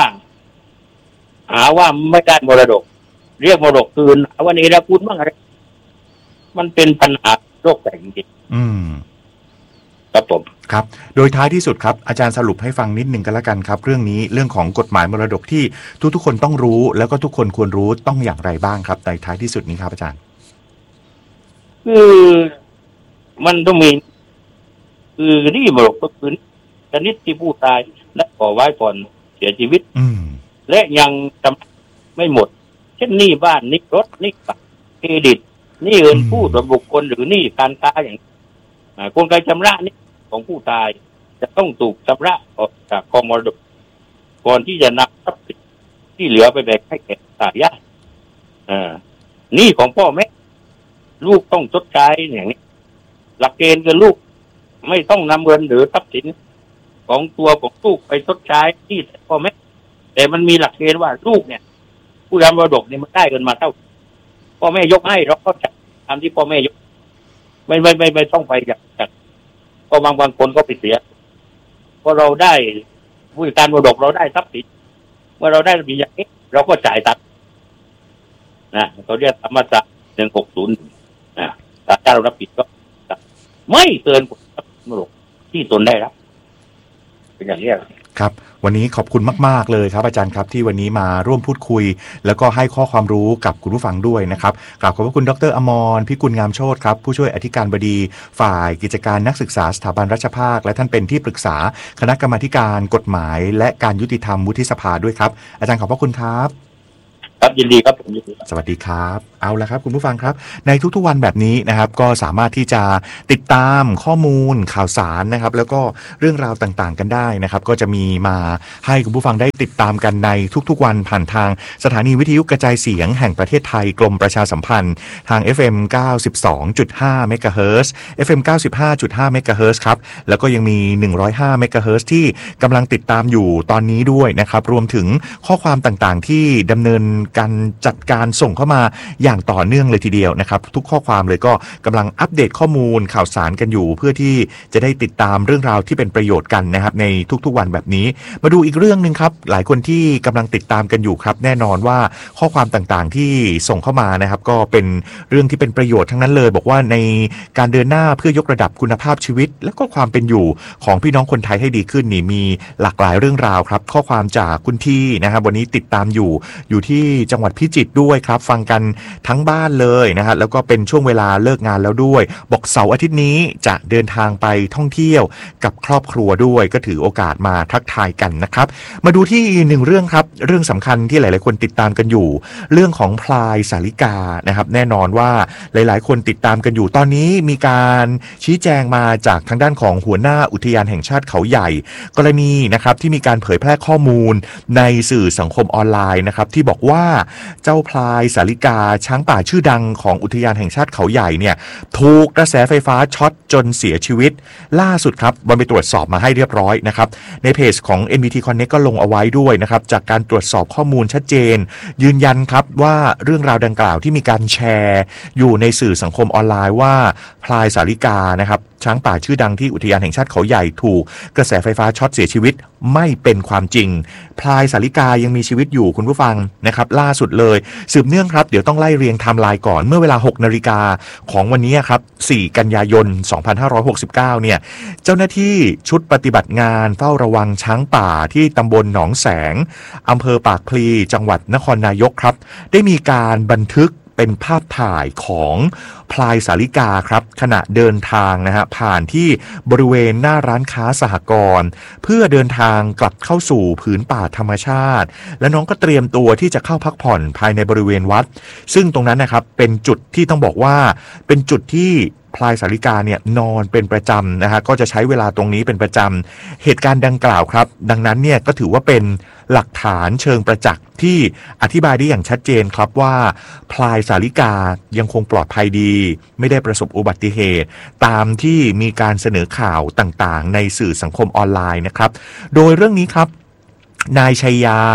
ไม่ได้มรดกเรียกมรดกคืนหาว่านี่แล้วคุณบ้างอะไรมันเป็นปัญหาโรคแต่จริงๆครับผมครับโดยท้ายที่สุดครับอาจารย์สรุปให้ฟังนิดนึงกันละกันครับเรื่องนี้เรื่องของกฎหมายมรดกที่ทุกคนต้องรู้แล้วก็ทุกคนควรรู้ต้องอย่างไรบ้างครับในท้ายที่สุดนี้ครับอาจารย์คือมันต้องมีคือนี่มรดกก็คือชนิดที่ผู้ตายและก่อไว้ก่อนเสียชีวิตและยังจำไม่หมดเช่นหนี้บ้านหนี้รถหนี้บัตรเครดิตหนี้เงินผู้ส่วนบุคคลหรือหนี้การค้าอย่างกลไกชำระนี้ของผู้ตายจะต้องถูกชำระออกจากกองมรดกก่อนที่จะนำทรัพย์สินที่เหลือไปแบ่งให้แก่ทายาทหนี้ของพ่อแม่ลูกต้องชดใช้อย่างนี้หลักเกณฑ์คือลูกไม่ต้องนำเงินหรือทรัพย์สินของตัวของลูกไปชดใช้ที่พ่อแม่แต่มันมีหลักเกณฑ์ว่าลูกเนี่ยผู้รับมรดกเนี่ยมันได้เงินมาเท่าพ่อแม่ยกให้เราก็จัดตามที่พ่อแม่ยกไม่ต้องไปจากก็บางคนก็ไปเสียเพราะเราได้ผู้จัดการมรดกเราได้ทรัพย์สินเมื่อเราได้มีอย่างนี้เราก็จ่ายตัดนะเขาเรียกธรรมจักร160นะถ้าเรารับผิดก็ไม่เกินมรดกที่ตนได้รับเป็นอย่างนี้ครับวันนี้ขอบคุณมากๆเลยครับอาจารย์ครับที่วันนี้มาร่วมพูดคุยแล้วก็ให้ข้อความรู้กับคุณผู้ฟังด้วยนะครับกราบขอบพระคุณดร.อมรพิกุลงามโชติครับผู้ช่วยอธิการบดีฝ่ายกิจการนักศึกษาสถาบันราชภาคและท่านเป็นที่ปรึกษาคณะกรรมาธิการกฎหมายและการยุติธรรมวุฒิสภาด้วยครับอาจารย์ขอบพระคุณครับครับยินดีครับผมยินดีสวัสดีครับเอาละครับคุณผู้ฟังครับในทุกๆวันแบบนี้นะครับก็สามารถที่จะติดตามข้อมูลข่าวสารนะครับแล้วก็เรื่องราวต่างๆกันได้นะครับก็จะมีมาให้คุณผู้ฟังได้ติดตามกันในทุกๆวันผ่านทางสถานีวิทยุกระจายเสียงแห่งประเทศไทยกรมประชาสัมพันธ์ทาง FM 92.5 เมกะเฮิรตซ์ FM 95.5 เมกะเฮิรตซ์ครับแล้วก็ยังมี105 เมกะเฮิรตซ์ที่กำลังติดตามอยู่ตอนนี้ด้วยนะครับรวมถึงข้อความต่างๆที่ดำเนินการจัดการส่งเข้ามาอย่างต่อเนื่องเลยทีเดียวนะครับทุกข้อความเลยก็กำลังอัปเดตข้อมูลข่าวสารกันอยู่เพื่อที่จะได้ติดตามเรื่องราวที่เป็นประโยชน์กันนะครับในทุกๆวันแบบนี้มาดูอีกเรื่องนึงครับหลายคนที่กำลังติดตามกันอยู่ครับแน่นอนว่าข้อความต่างๆที่ส่งเข้ามานะครับก็เป็นเรื่องที่เป็นประโยชน์ทั้งนั้นเลยบอกว่าในการเดินหน้าเพื่อยกระดับคุณภาพชีวิตและก็ความเป็นอยู่ของพี่น้องคนไทยให้ดีขึ้นนี่มีหลากหลายเรื่องราวครับข้อความจากคุณที่นะครับวันนี้ติดตามอยู่ที่จังหวัดพิจิตรด้วยครับฟังกันทั้งบ้านเลยนะฮะแล้วก็เป็นช่วงเวลาเลิกงานแล้วด้วยบอกเสาร์อาทิตย์นี้จะเดินทางไปท่องเที่ยวกับครอบครัวด้วยก็ถือโอกาสมาทักทายกันนะครับมาดูที่หนึ่งเรื่องครับเรื่องสำคัญที่หลายๆคนติดตามกันอยู่เรื่องของพลายสาลิกานะครับแน่นอนว่าหลายๆคนติดตามกันอยู่ตอนนี้มีการชี้แจงมาจากทางด้านของหัวหน้าอุทยานแห่งชาติเขาใหญ่กรณีนะครับที่มีการเผยแพร่ข้อมูลในสื่อสังคมออนไลน์นะครับที่บอกว่าเจ้าพลายสาลิกาช้างป่าชื่อดังของอุทยานแห่งชาติเขาใหญ่เนี่ยถูกกระแสไฟฟ้าช็อตจนเสียชีวิตล่าสุดครับบอลไปตรวจสอบมาให้เรียบร้อยนะครับในเพจของ NBT Connect ก็ลงเอาไว้ด้วยนะครับจากการตรวจสอบข้อมูลชัดเจนยืนยันครับว่าเรื่องราวดังกล่าวที่มีการแชร์อยู่ในสื่อสังคมออนไลน์ว่าพลายสาลิกานะครับช้างป่าชื่อดังที่อุทยานแห่งชาติเขาใหญ่ถูกกระแสไฟฟ้าช็อตเสียชีวิตไม่เป็นความจริงพลายสาลิกายังมีชีวิตอยู่คุณผู้ฟังนะครับล่าสุดเลยสืบเนื่องครับเดี๋ยวต้องไล่เรียงไทม์ไลน์ก่อนเมื่อเวลา 6 นาฬิกาของวันนี้ครับ4 กันยายน 2569เนี่ยเจ้าหน้าที่ชุดปฏิบัติงานเฝ้าระวังช้างป่าที่ตำบลหนองแสงอำเภอปากพลีจังหวัดนครนายกครับได้มีการบันทึกเป็นภาพถ่ายของพลายสาลิกาครับขณะเดินทางนะฮะผ่านที่บริเวณหน้าร้านค้าสหกรณ์เพื่อเดินทางกลับเข้าสู่ผืนป่าธรรมชาติและน้องก็เตรียมตัวที่จะเข้าพักผ่อนภายในบริเวณวัดซึ่งตรงนั้นนะครับเป็นจุดที่ต้องบอกว่าเป็นจุดที่พลายสาลิกาเนี่ยนอนเป็นประจำนะฮะก็จะใช้เวลาตรงนี้เป็นประจำเหตุการณ์ดังกล่าวครับดังนั้นเนี่ยก็ถือว่าเป็นหลักฐานเชิงประจักษ์ที่อธิบายได้อย่างชัดเจนครับว่าพลายสาลิกายังคงปลอดภัยดีไม่ได้ประสบอุบัติเหตุตามที่มีการเสนอข่าวต่างๆในสื่อสังคมออนไลน์นะครับโดยเรื่องนี้ครับนายชัยยา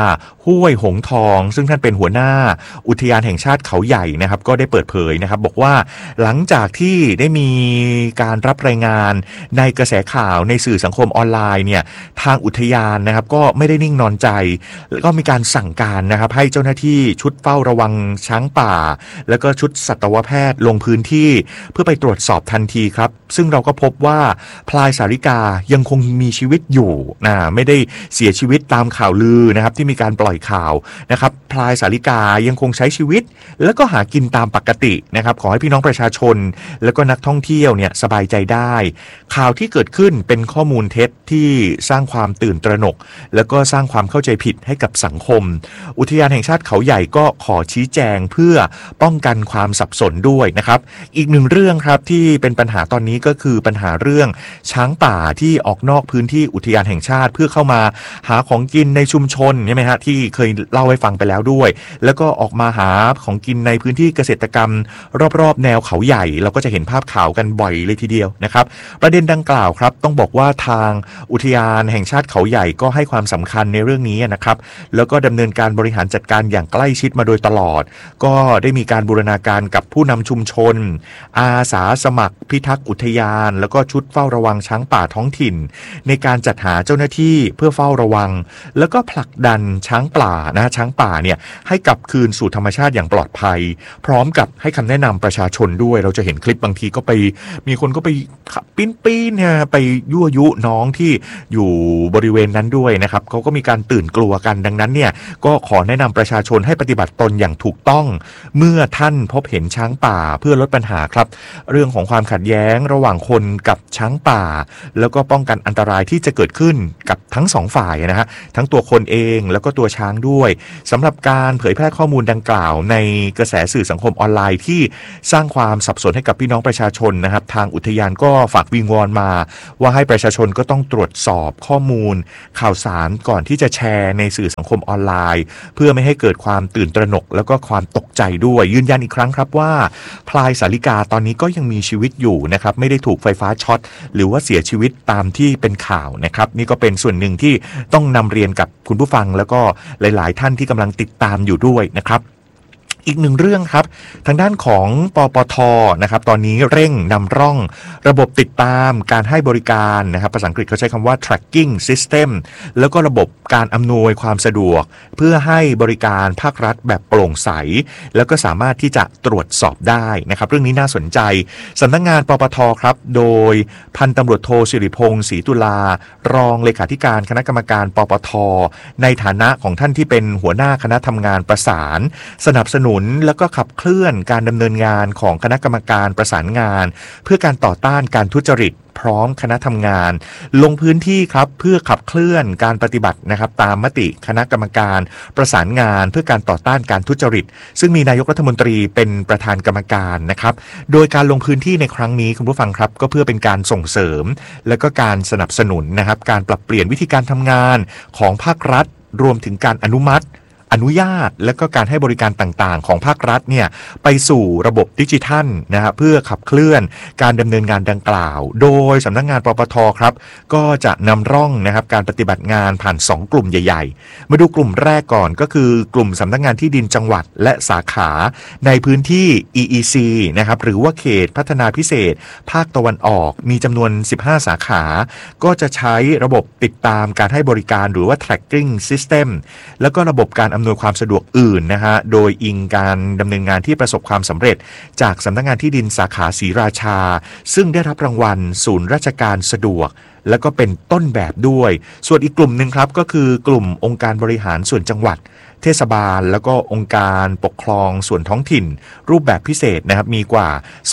ห้วยหงทองซึ่งท่านเป็นหัวหน้าอุทยานแห่งชาติเขาใหญ่นะครับก็ได้เปิดเผยนะครับบอกว่าหลังจากที่ได้มีการรับรายงานในกระแสข่าวในสื่อสังคมออนไลน์เนี่ยทางอุทยานนะครับก็ไม่ได้นิ่งนอนใจแล้วก็มีการสั่งการนะครับให้เจ้าหน้าที่ชุดเฝ้าระวังช้างป่าแล้วก็ชุดสัตวแพทย์ลงพื้นที่เพื่อไปตรวจสอบทันทีครับซึ่งเราก็พบว่าพลายสาริกายังคงมีชีวิตอยู่ไม่ได้เสียชีวิตตามข่าวลือนะครับที่มีการปล่อยข่าวนะครับพลายสาริกายังคงใช้ชีวิตแล้วก็หากินตามปกตินะครับขอให้พี่น้องประชาชนแล้วก็นักท่องเที่ยวเนี่ยสบายใจได้ข่าวที่เกิดขึ้นเป็นข้อมูลเท็จที่สร้างความตื่นตระหนกแล้วก็สร้างความเข้าใจผิดให้กับสังคมอุทยานแห่งชาติเขาใหญ่ก็ขอชี้แจงเพื่อป้องกันความสับสนด้วยนะครับอีกหนึ่งเรื่องครับที่เป็นปัญหาตอนนี้ก็คือปัญหาเรื่องช้างป่าที่ออกนอกพื้นที่อุทยานแห่งชาติเพื่อเข้ามาหาของกินในชุมชนใช่ไหมฮะที่เคยเล่าให้ฟังไปแล้วด้วยแล้วก็ออกมาหาของกินในพื้นที่เกษตรกรรมรอบๆแนวเขาใหญ่เราก็จะเห็นภาพข่าวกันบ่อยเลยทีเดียวนะครับประเด็นดังกล่าวครับต้องบอกว่าทางอุทยานแห่งชาติเขาใหญ่ก็ให้ความสำคัญในเรื่องนี้นะครับแล้วก็ดำเนินการบริหารจัดการอย่างใกล้ชิดมาโดยตลอดก็ได้มีการบูรณาการกับผู้นำชุมชนอาสาสมัครพิทักษ์อุทยานแล้วก็ชุดเฝ้าระวังช้างป่าท้องถิ่นในการจัดหาเจ้าหน้าที่เพื่อเฝ้าระวังแล้วก็ผลักดันช้างป่าช้างป่าเนี่ยให้กลับคืนสู่ธรรมชาติอย่างปลอดภัยพร้อมกับให้คำแนะนำประชาชนด้วยเราจะเห็นคลิปบางทีก็ไปมีคนก็ไปปีนเนี่ยไปยั่วยุน้องที่อยู่บริเวณนั้นด้วยนะครับเขาก็มีการตื่นกลัวกันดังนั้นเนี่ยก็ขอแนะนำประชาชนให้ปฏิบัติตนอย่างถูกต้องเมื่อท่านพบเห็นช้างป่าเพื่อลดปัญหาครับเรื่องของความขัดแย้งระหว่างคนกับช้างป่าแล้วก็ป้องกันอันตรายที่จะเกิดขึ้นกับทั้งสองฝ่ายนะฮะทั้งตัวคนเองแล้วก็ตัวช้างด้วยสำหรับการเผยแพร่ข้อมูลดังกล่าวในกระแสสื่อสังคมออนไลน์ที่สร้างความสับสนให้กับพี่น้องประชาชนนะครับทางอุทยานก็ฝากวิงวอนมาว่าให้ประชาชนก็ต้องตรวจสอบข้อมูลข่าวสารก่อนที่จะแชร์ในสื่อสังคมออนไลน์เพื่อไม่ให้เกิดความตื่นตระหนกแล้วก็ความตกใจด้วยยืนยันอีกครั้งครับว่าพลายสาริกาตอนนี้ก็ยังมีชีวิตอยู่นะครับไม่ได้ถูกไฟฟ้าช็อตหรือว่าเสียชีวิตตามที่เป็นข่าวนะครับนี่ก็เป็นส่วนหนึ่งที่ต้องนำเรียนกับคุณผู้ฟังแล้วก็หลายๆท่านที่กำลังติดตามอยู่ด้วยนะครับอีกหนึ่งเรื่องครับทางด้านของปปท.นะครับตอนนี้เร่งนำร่องระบบติดตามการให้บริการนะครับภาษาอังกฤษเขาใช้คำว่า tracking system แล้วก็ระบบการอำนวยความสะดวกเพื่อให้บริการภาครัฐแบบโปร่งใสแล้วก็สามารถที่จะตรวจสอบได้นะครับเรื่องนี้น่าสนใจสำนักงานปปท.ครับโดยพันตำรวจโทสิริพงษ์ศรีตุลารองเลขาธิการคณะกรรมการปปท.ในฐานะของท่านที่เป็นหัวหน้าคณะทำงานประสานสนับสนุนแล้วก็ขับเคลื่อนการดำเนินงานของคณะกรรมการประสานงานเพื่อการต่อต้านการทุจริตพร้อมคณะทำงานลงพื้นที่ครับเพื่อขับเคลื่อนการปฏิบัตินะครับตามมติคณะกรรมการประสานงานเพื่อการต่อต้านการทุจริตซึ่งมีนายกรัฐมนตรีเป็นประธานกรรมการนะครับโดยการลงพื้นที่ในครั้งนี้คุณผู้ฟังครับก็เพื่อเป็นการส่งเสริมและก็การสนับสนุนนะครับการปรับเปลี่ยนวิธีการทำงานของภาครัฐรวมถึงการอนุญาตและก็การให้บริการต่างๆของภาครัฐเนี่ยไปสู่ระบบดิจิทัลนะครับเพื่อขับเคลื่อนการดำเนินงานดังกล่าวโดยสำนักงานปปท.ครับก็จะนำร่องนะครับการปฏิบัติงานผ่าน2กลุ่มใหญ่ๆมาดูกลุ่มแรกก่อนก็คือกลุ่มสำนักงานที่ดินจังหวัดและสาขาในพื้นที่ EEC นะครับหรือว่าเขตพัฒนาพิเศษภาคตะวันออกมีจำนวน15สาขาก็จะใช้ระบบติดตามการให้บริการหรือว่า tracking system แล้วก็ระบบการอำนวยความสะดวกอื่นนะฮะโดยอิงการดำเนินงานที่ประสบความสำเร็จจากสำนักงานที่ดินสาขาศรีราชาซึ่งได้รับรางวัลศูนย์ราชการสะดวกแล้วก็เป็นต้นแบบด้วยส่วนอีกกลุ่มหนึ่งครับก็คือกลุ่มองค์การบริหารส่วนจังหวัดเทศบาลแล้วก็องค์การปกครองส่วนท้องถิ่นรูปแบบพิเศษนะครับมีกว่า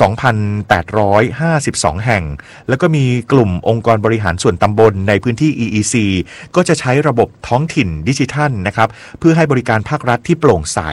2,852 แห่งแล้วก็มีกลุ่มองค์กรบริหารส่วนตำบลในพื้นที่ EEC ก็จะใช้ระบบท้องถิ่นดิจิทัลนะครับเพื่อให้บริการภาครัฐที่โปร่งใส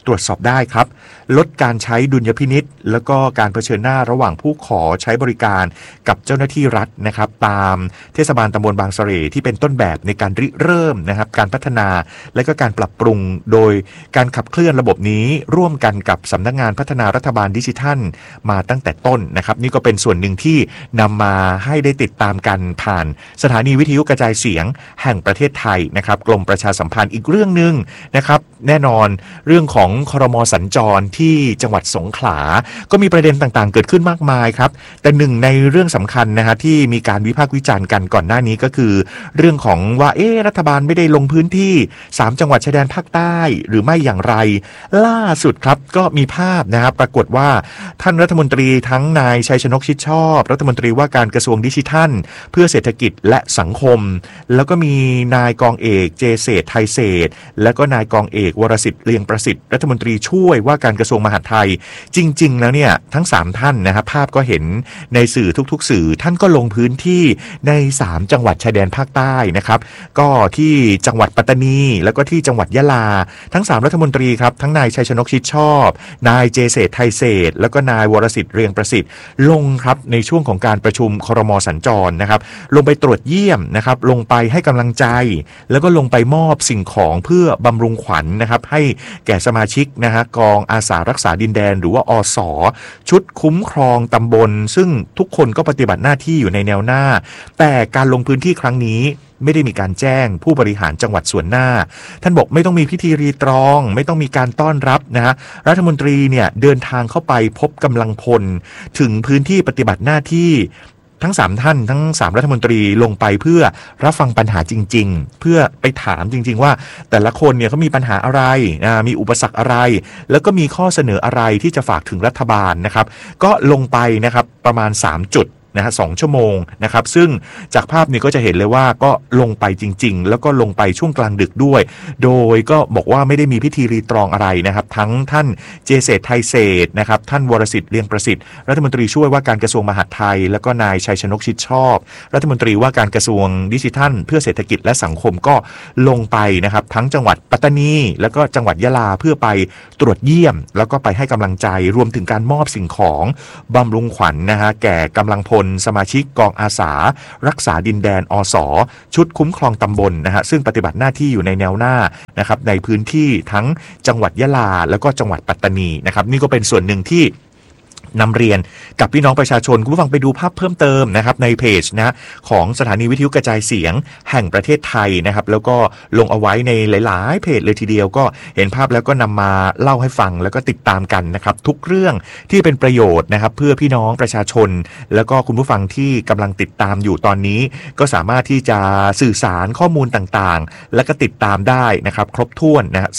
ตรวจสอบได้ครับลดการใช้ดุลยพินิจแล้วก็การเผชิญหน้าระหว่างผู้ขอใช้บริการกับเจ้าหน้าที่รัฐนะครับตามเทศบาลตำบลบางเสร่ที่เป็นต้นแบบในการริเริ่มนะครับการพัฒนาและก็การปรับปรุงโดยการขับเคลื่อนระบบนี้ร่วมกันกับสำนักงานพัฒนารัฐบาลดิจิทัลมาตั้งแต่ต้นนะครับนี่ก็เป็นส่วนหนึ่งที่นำมาให้ได้ติดตามกันผ่านสถานีวิทยุกระจายเสียงแห่งประเทศไทยนะครับกรมประชาสัมพันธ์อีกเรื่องนึงนะครับแน่นอนเรื่องของครม.สัญจรที่จังหวัดสงขลาก็มีประเด็นต่างๆเกิดขึ้นมากมายครับแต่หนึ่งในเรื่องสำคัญนะฮะที่มีการวิพากษ์วิจารณ์กันก่อนหน้านี้ก็คือเรื่องของว่ารัฐบาลไม่ได้ลงพื้นที่3จังหวัดชายแดนภาคใต้หรือไม่อย่างไรล่าสุดครับก็มีภาพนะครับปรากฏว่าท่านรัฐมนตรีทั้งนายชัยชนกชิดชอบรัฐมนตรีว่าการกระทรวงดิจิทัลเพื่อเศรษฐกิจและสังคมแล้วก็มีนายกองเอกเจเศรษฐ์ไทยเศรษฐ์แล้วก็นายกองเอกวรสิทธิ์เลียงประสิทธิ์รัฐมนตรีช่วยว่าการกระทรวงมหาดไทยจริงๆแล้วเนี่ยทั้ง3ท่านนะครับภาพก็เห็นในสื่อทุกๆสื่อท่านก็ลงพื้นที่ใน3จังหวัดชายแดนภาคใต้นะครับก็ที่จังหวัดปัตตานีแล้วก็ที่จังหวัดยะลาทั้ง3รัฐมนตรีครับทั้งนายชัยชนกชิดชอบนายเจเศรษฐ์ไทยเศรษฐ์แล้วก็นายวรสิทธิ์เลียงประสิทธิ์ลงครับในช่วงของการประชุมครม.สัญจรนะครับลงไปตรวจเยี่ยมนะครับลงไปให้กำลังใจแล้วก็ลงไปมอบสิ่งของเพื่อบำรุงขวัญ นะครับให้แก่สมาชิกนะฮะกองอาสารักษาดินแดนหรือว่าอส.ชุดคุ้มครองตำบลซึ่งทุกคนก็ปฏิบัติหน้าที่อยู่ในแนวหน้าแต่การลงพื้นที่ครั้งนี้ไม่ได้มีการแจ้งผู้บริหารจังหวัดส่วนหน้าท่านบอกไม่ต้องมีพิธีรีตรองไม่ต้องมีการต้อนรับนะฮะรัฐมนตรีเนี่ยเดินทางเข้าไปพบกำลังพลถึงพื้นที่ปฏิบัติหน้าที่ทั้ง3ท่านทั้ง3รัฐมนตรีลงไปเพื่อรับฟังปัญหาจริงๆเพื่อไปถามจริงๆว่าแต่ละคนเนี่ยเขามีปัญหาอะไรมีอุปสรรคอะไรแล้วก็มีข้อเสนออะไรที่จะฝากถึงรัฐบาลนะครับก็ลงไปนะครับประมาณ3จุดนะฮะ2 ชั่วโมงนะครับซึ่งจากภาพนี้ก็จะเห็นเลยว่าก็ลงไปจริงๆแล้วก็ลงไปช่วงกลางดึกด้วยโดยก็บอกว่าไม่ได้มีพิธีรีตรองอะไรนะครับทั้งท่านเจเศรษฐ์ไทยเศรษฐ์นะครับท่านวรสิทธิ์เลียงประสิทธิ์รัฐมนตรีช่วยว่าการกระทรวงมหาดไทยแล้วก็นายชัยชนกชิดชอบรัฐมนตรีว่าการกระทรวงดิจิทัลเพื่อเศรษฐกิจและสังคมก็ลงไปนะครับทั้งจังหวัดปัตตานีแล้วก็จังหวัดยะลาเพื่อไปตรวจเยี่ยมแล้วก็ไปให้กำลังใจรวมถึงการมอบสิ่งของบำรุงขวัญนะฮะแก่กำลังพลสมาชิกกองอาสารักษาดินแดนอส.ชุดคุ้มครองตำบลนะฮะซึ่งปฏิบัติหน้าที่อยู่ในแนวหน้านะครับในพื้นที่ทั้งจังหวัดยะลาแล้วก็จังหวัดปัตตานีนะครับนี่ก็เป็นส่วนหนึ่งที่นำเรียนกับพี่น้องประชาชนคุณผู้ฟังไปดูภาพเพิ่มเติมนะครับในเพจนะของสถานีวิทยุกระจายเสียงแห่งประเทศไทยนะครับแล้วก็ลงเอาไว้ในหลายๆเพจเลยทีเดียวก็เห็นภาพแล้วก็นำมาเล่าให้ฟังแล้วก็ติดตามกันนะครับทุกเรื่องที่เป็นประโยชน์นะครับเพื่อพี่น้องประชาชนแล้วก็คุณผู้ฟังที่กำลังติดตามอยู่ตอนนี้ก็สามารถที่จะสื่อสารข้อมูลต่างๆและก็ติดตามได้นะครับครบถ้วนนะ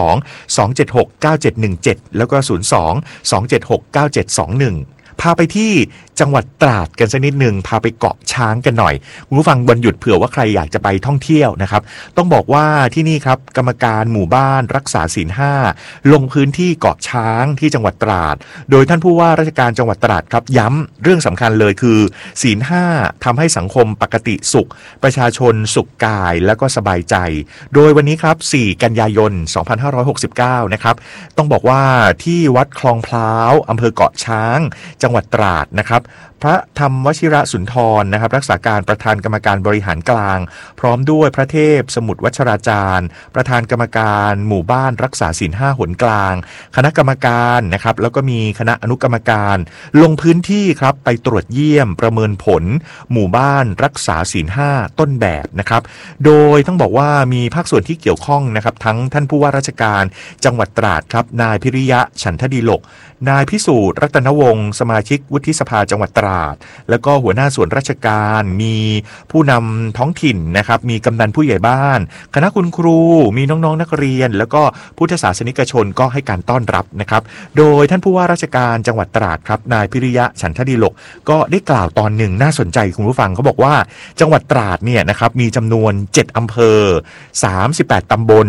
02-276-9717แล้วก็02-276-9721พาไปที่จังหวัดตราดกันสักนิดหนึ่งพาไปเกาะช้างกันหน่อยคุณผู้ฟังวันหยุดเผื่อว่าใครอยากจะไปท่องเที่ยวนะครับต้องบอกว่าที่นี่ครับกรรมการหมู่บ้านรักษาศีล5ลงพื้นที่เกาะช้างที่จังหวัดตราดโดยท่านผู้ว่าราชการจังหวัดตราดครับย้ำเรื่องสำคัญเลยคือศีล5ทำให้สังคมปกติสุขประชาชนสุขกายแล้วก็สบายใจโดยวันนี้ครับ4กันยายน2569นะครับต้องบอกว่าที่วัดคลองพร้าวอำเภอเกาะช้างจังหวัดตราดนะครับพระธรรมวชิระสุนทรนะครับรักษาการประธานกรรมการบริหารกลางพร้อมด้วยพระเทพสมุทรวัชราจารย์ประธานกรรมการหมู่บ้านรักษาศีล5หนกลางคณะกรรมการนะครับแล้วก็มีคณะอนุกรรมการลงพื้นที่ครับไปตรวจเยี่ยมประเมินผลหมู่บ้านรักษาศีล5ต้นแบบนะครับโดยต้องบอกว่ามีภาคส่วนที่เกี่ยวข้องนะครับทั้งท่านผู้ว่าราชการจังหวัดตราดครับนายพิริยะฉันทดิลกนายพิสูจน์รัตนวงศ์สมาชิกวุฒิสภาจังหวัดตราดแล้วก็หัวหน้าส่วนราชการมีผู้นำท้องถิ่นนะครับมีกำนันผู้ใหญ่บ้านคณะคุณครูมีน้องๆนักเรียนแล้วก็พุทธศาสนิกชนก็ให้การต้อนรับนะครับโดยท่านผู้ว่าราชการจังหวัดตราดครับนายพิริยะฉันทดิลกก็ได้กล่าวตอนหนึ่งน่าสนใจคุณผู้ฟังเขาบอกว่าจังหวัดตราดเนี่ยนะครับมีจำนวน7อำเภอ38ตำบล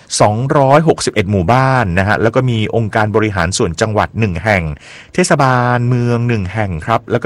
261หมู่บ้านนะฮะแล้วก็มีองค์การบริหารส่วนจังหวัด1แห่งเทศบาลเมือง1แห่งครับแล้วก็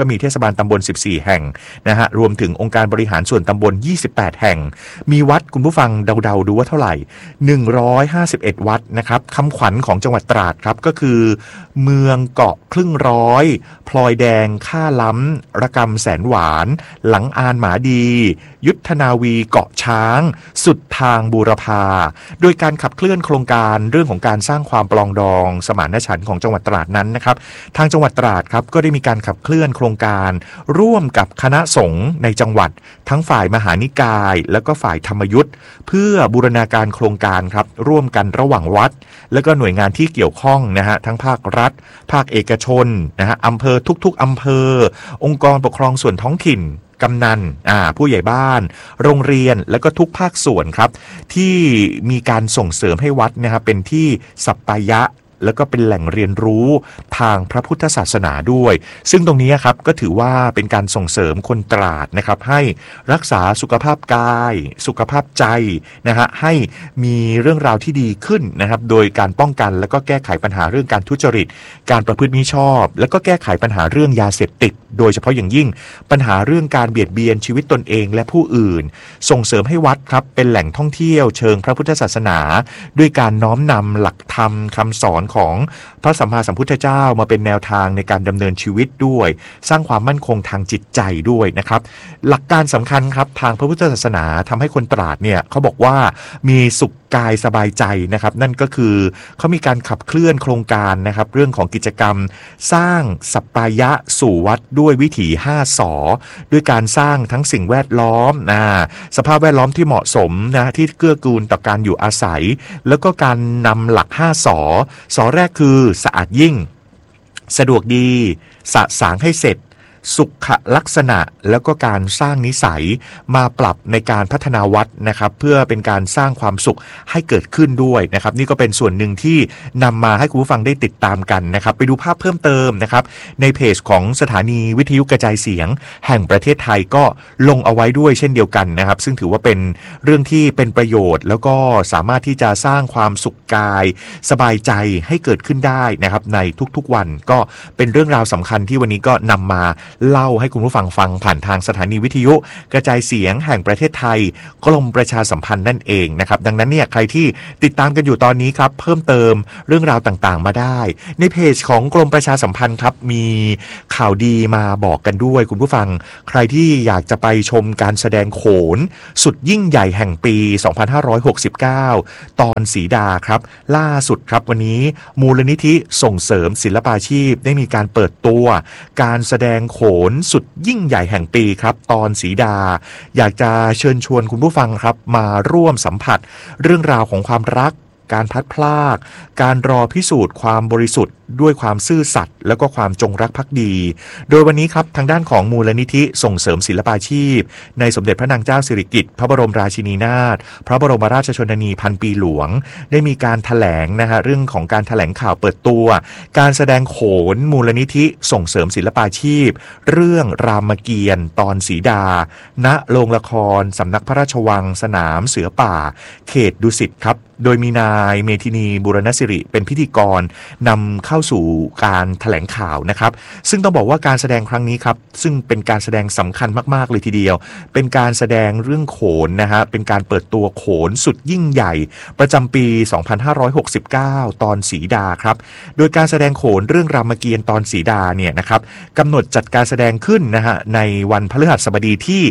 มีเทศบาลตำบล14แห่งนะฮะรวมถึงองค์การบริหารส่วนตำบล28แห่งมีวัดคุณผู้ฟังเดาๆดูว่าเท่าไหร่151วัดนะครับคำขวัญของจังหวัดตราดครับก็คือเมืองเกาะครึ่งร้อยพลอยแดงค่าล้ำระกำแสนหวานหลังอานหมาดียุทธนาวีเกาะช้างสุดทางบูรพาโดยการขับเคลื่อนโครงการเรื่องของการสร้างความปรองดองสมานฉันท์ของจังหวัดตราดนั้นนะครับทางจังหวัดตราดครับก็ได้มีการขับเคลื่อนโครงการร่วมกับคณะสงฆ์ในจังหวัดทั้งฝ่ายมหานิกายและก็ฝ่ายธรรมยุทธ์เพื่อบูรณาการโครงการครับร่วมกันระหว่างวัดและก็หน่วยงานที่เกี่ยวข้องนะฮะทั้งภาครัฐภาคเอกชนนะฮะอำเภอทุกๆอำเภอองค์กรปกครองส่วนท้องถิ่นกำนันผู้ใหญ่บ้านโรงเรียนและก็ทุกภาคส่วนครับที่มีการส่งเสริมให้วัดนะครับเป็นที่สัปปายะแล้วก็เป็นแหล่งเรียนรู้ทางพระพุทธศาสนาด้วยซึ่งตรงนี้ครับก็ถือว่าเป็นการส่งเสริมคนตราดนะครับให้รักษาสุขภาพกายสุขภาพใจนะฮะให้มีเรื่องราวที่ดีขึ้นนะครับโดยการป้องกันแล้วก็แก้ไขปัญหาเรื่องการทุจริตการประพฤติมิชอบแล้วก็แก้ไขปัญหาเรื่องยาเสพติดโดยเฉพาะอย่างยิ่งปัญหาเรื่องการเบียดเบียนชีวิตตนเองและผู้อื่นส่งเสริมให้วัดครับเป็นแหล่งท่องเที่ยวเชิงพระพุทธศาสนาด้วยการน้อมนำหลักธรรมคำสอนของพระสัมมาสัมพุทธเจ้ามาเป็นแนวทางในการดำเนินชีวิตด้วยสร้างความมั่นคงทางจิตใจด้วยนะครับหลักการสำคัญครับทางพระพุทธศาสนาทำให้คนตราดเนี่ยเขาบอกว่ามีสุขกายสบายใจนะครับนั่นก็คือเขามีการขับเคลื่อนโครงการนะครับเรื่องของกิจกรรมสร้างสัปปายะสู่วัดด้วยวิถี5สด้วยการสร้างทั้งสิ่งแวดล้อมสภาพแวดล้อมที่เหมาะสมนะที่เกื้อกูลต่อการอยู่อาศัยแล้วก็การนำหลัก5สแรกคือสะอาดยิ่งสะดวกดีสะสางให้เสร็จสุขลักษณะแล้วก็การสร้างนิสัยมาปรับในการพัฒนาวัดนะครับเพื่อเป็นการสร้างความสุขให้เกิดขึ้นด้วยนะครับนี่ก็เป็นส่วนหนึ่งที่นำมาให้คุณผู้ฟังได้ติดตามกันนะครับไปดูภาพเพิ่มเติมนะครับในเพจของสถานีวิทยุกระจายเสียงแห่งประเทศไทยก็ลงเอาไว้ด้วยเช่นเดียวกันนะครับซึ่งถือว่าเป็นเรื่องที่เป็นประโยชน์แล้วก็สามารถที่จะสร้างความสุขกายสบายใจให้เกิดขึ้นได้นะครับในทุกๆวันก็เป็นเรื่องราวสำคัญที่วันนี้ก็นำมาเล่าให้คุณผู้ฟังฟังผ่านทางสถานีวิทยุกระจายเสียงแห่งประเทศไทยกรมประชาสัมพันธ์นั่นเองนะครับดังนั้นเนี่ยใครที่ติดตามกันอยู่ตอนนี้ครับเพิ่มเติมเรื่องราวต่างๆมาได้ในเพจของกรมประชาสัมพันธ์ครับมีข่าวดีมาบอกกันด้วยคุณผู้ฟังใครที่อยากจะไปชมการแสดงโขนสุดยิ่งใหญ่แห่งปี2569ตอนศรีดาครับล่าสุดครับวันนี้มูลนิธิส่งเสริมศิลปาชีพได้มีการเปิดตัวการแสดงโขนสุดยิ่งใหญ่แห่งปีครับตอนศรีดาอยากจะเชิญชวนคุณผู้ฟังครับมาร่วมสัมผัสเรื่องราวของความรักการพลัดพรากการรอพิสูจน์ความบริสุทธิ์ด้วยความซื่อสัตย์แล้วก็ความจงรักภักดีโดยวันนี้ครับทางด้านของมูลนิธิส่งเสริมศิลปาชีพในสมเด็จพระนางเจ้าสิริกิติ์พระบรมราชินีนาถพระบรมราชชนนีพันปีหลวงได้มีการแถลงนะฮะเรื่องของการแถลงข่าวเปิดตัวการแสดงโขนมูลนิธิส่งเสริมศิลปาชีพเรื่องรามเกียรติ์ตอนศรีดาณโรงละครสำนักพระราชวังสนามเสือป่าเขตดุสิตครับโดยมีนายเมธินีบูรณสิริเป็นพิธีกรนำเข้าสู่การแถลงข่าวนะครับซึ่งต้องบอกว่าการแสดงครั้งนี้ครับซึ่งเป็นการแสดงสำคัญมากๆเลยทีเดียวเป็นการแสดงเรื่องโขนนะฮะเป็นการเปิดตัวโขนสุดยิ่งใหญ่ประจำปี2569ตอนศรีดาครับโดยการแสดงโขนเรื่องรามเกียรติ์ตอนศรีดาเนี่ยนะครับกำหนดจัดการแสดงขึ้นนะฮะในวันพฤหัสบดีที่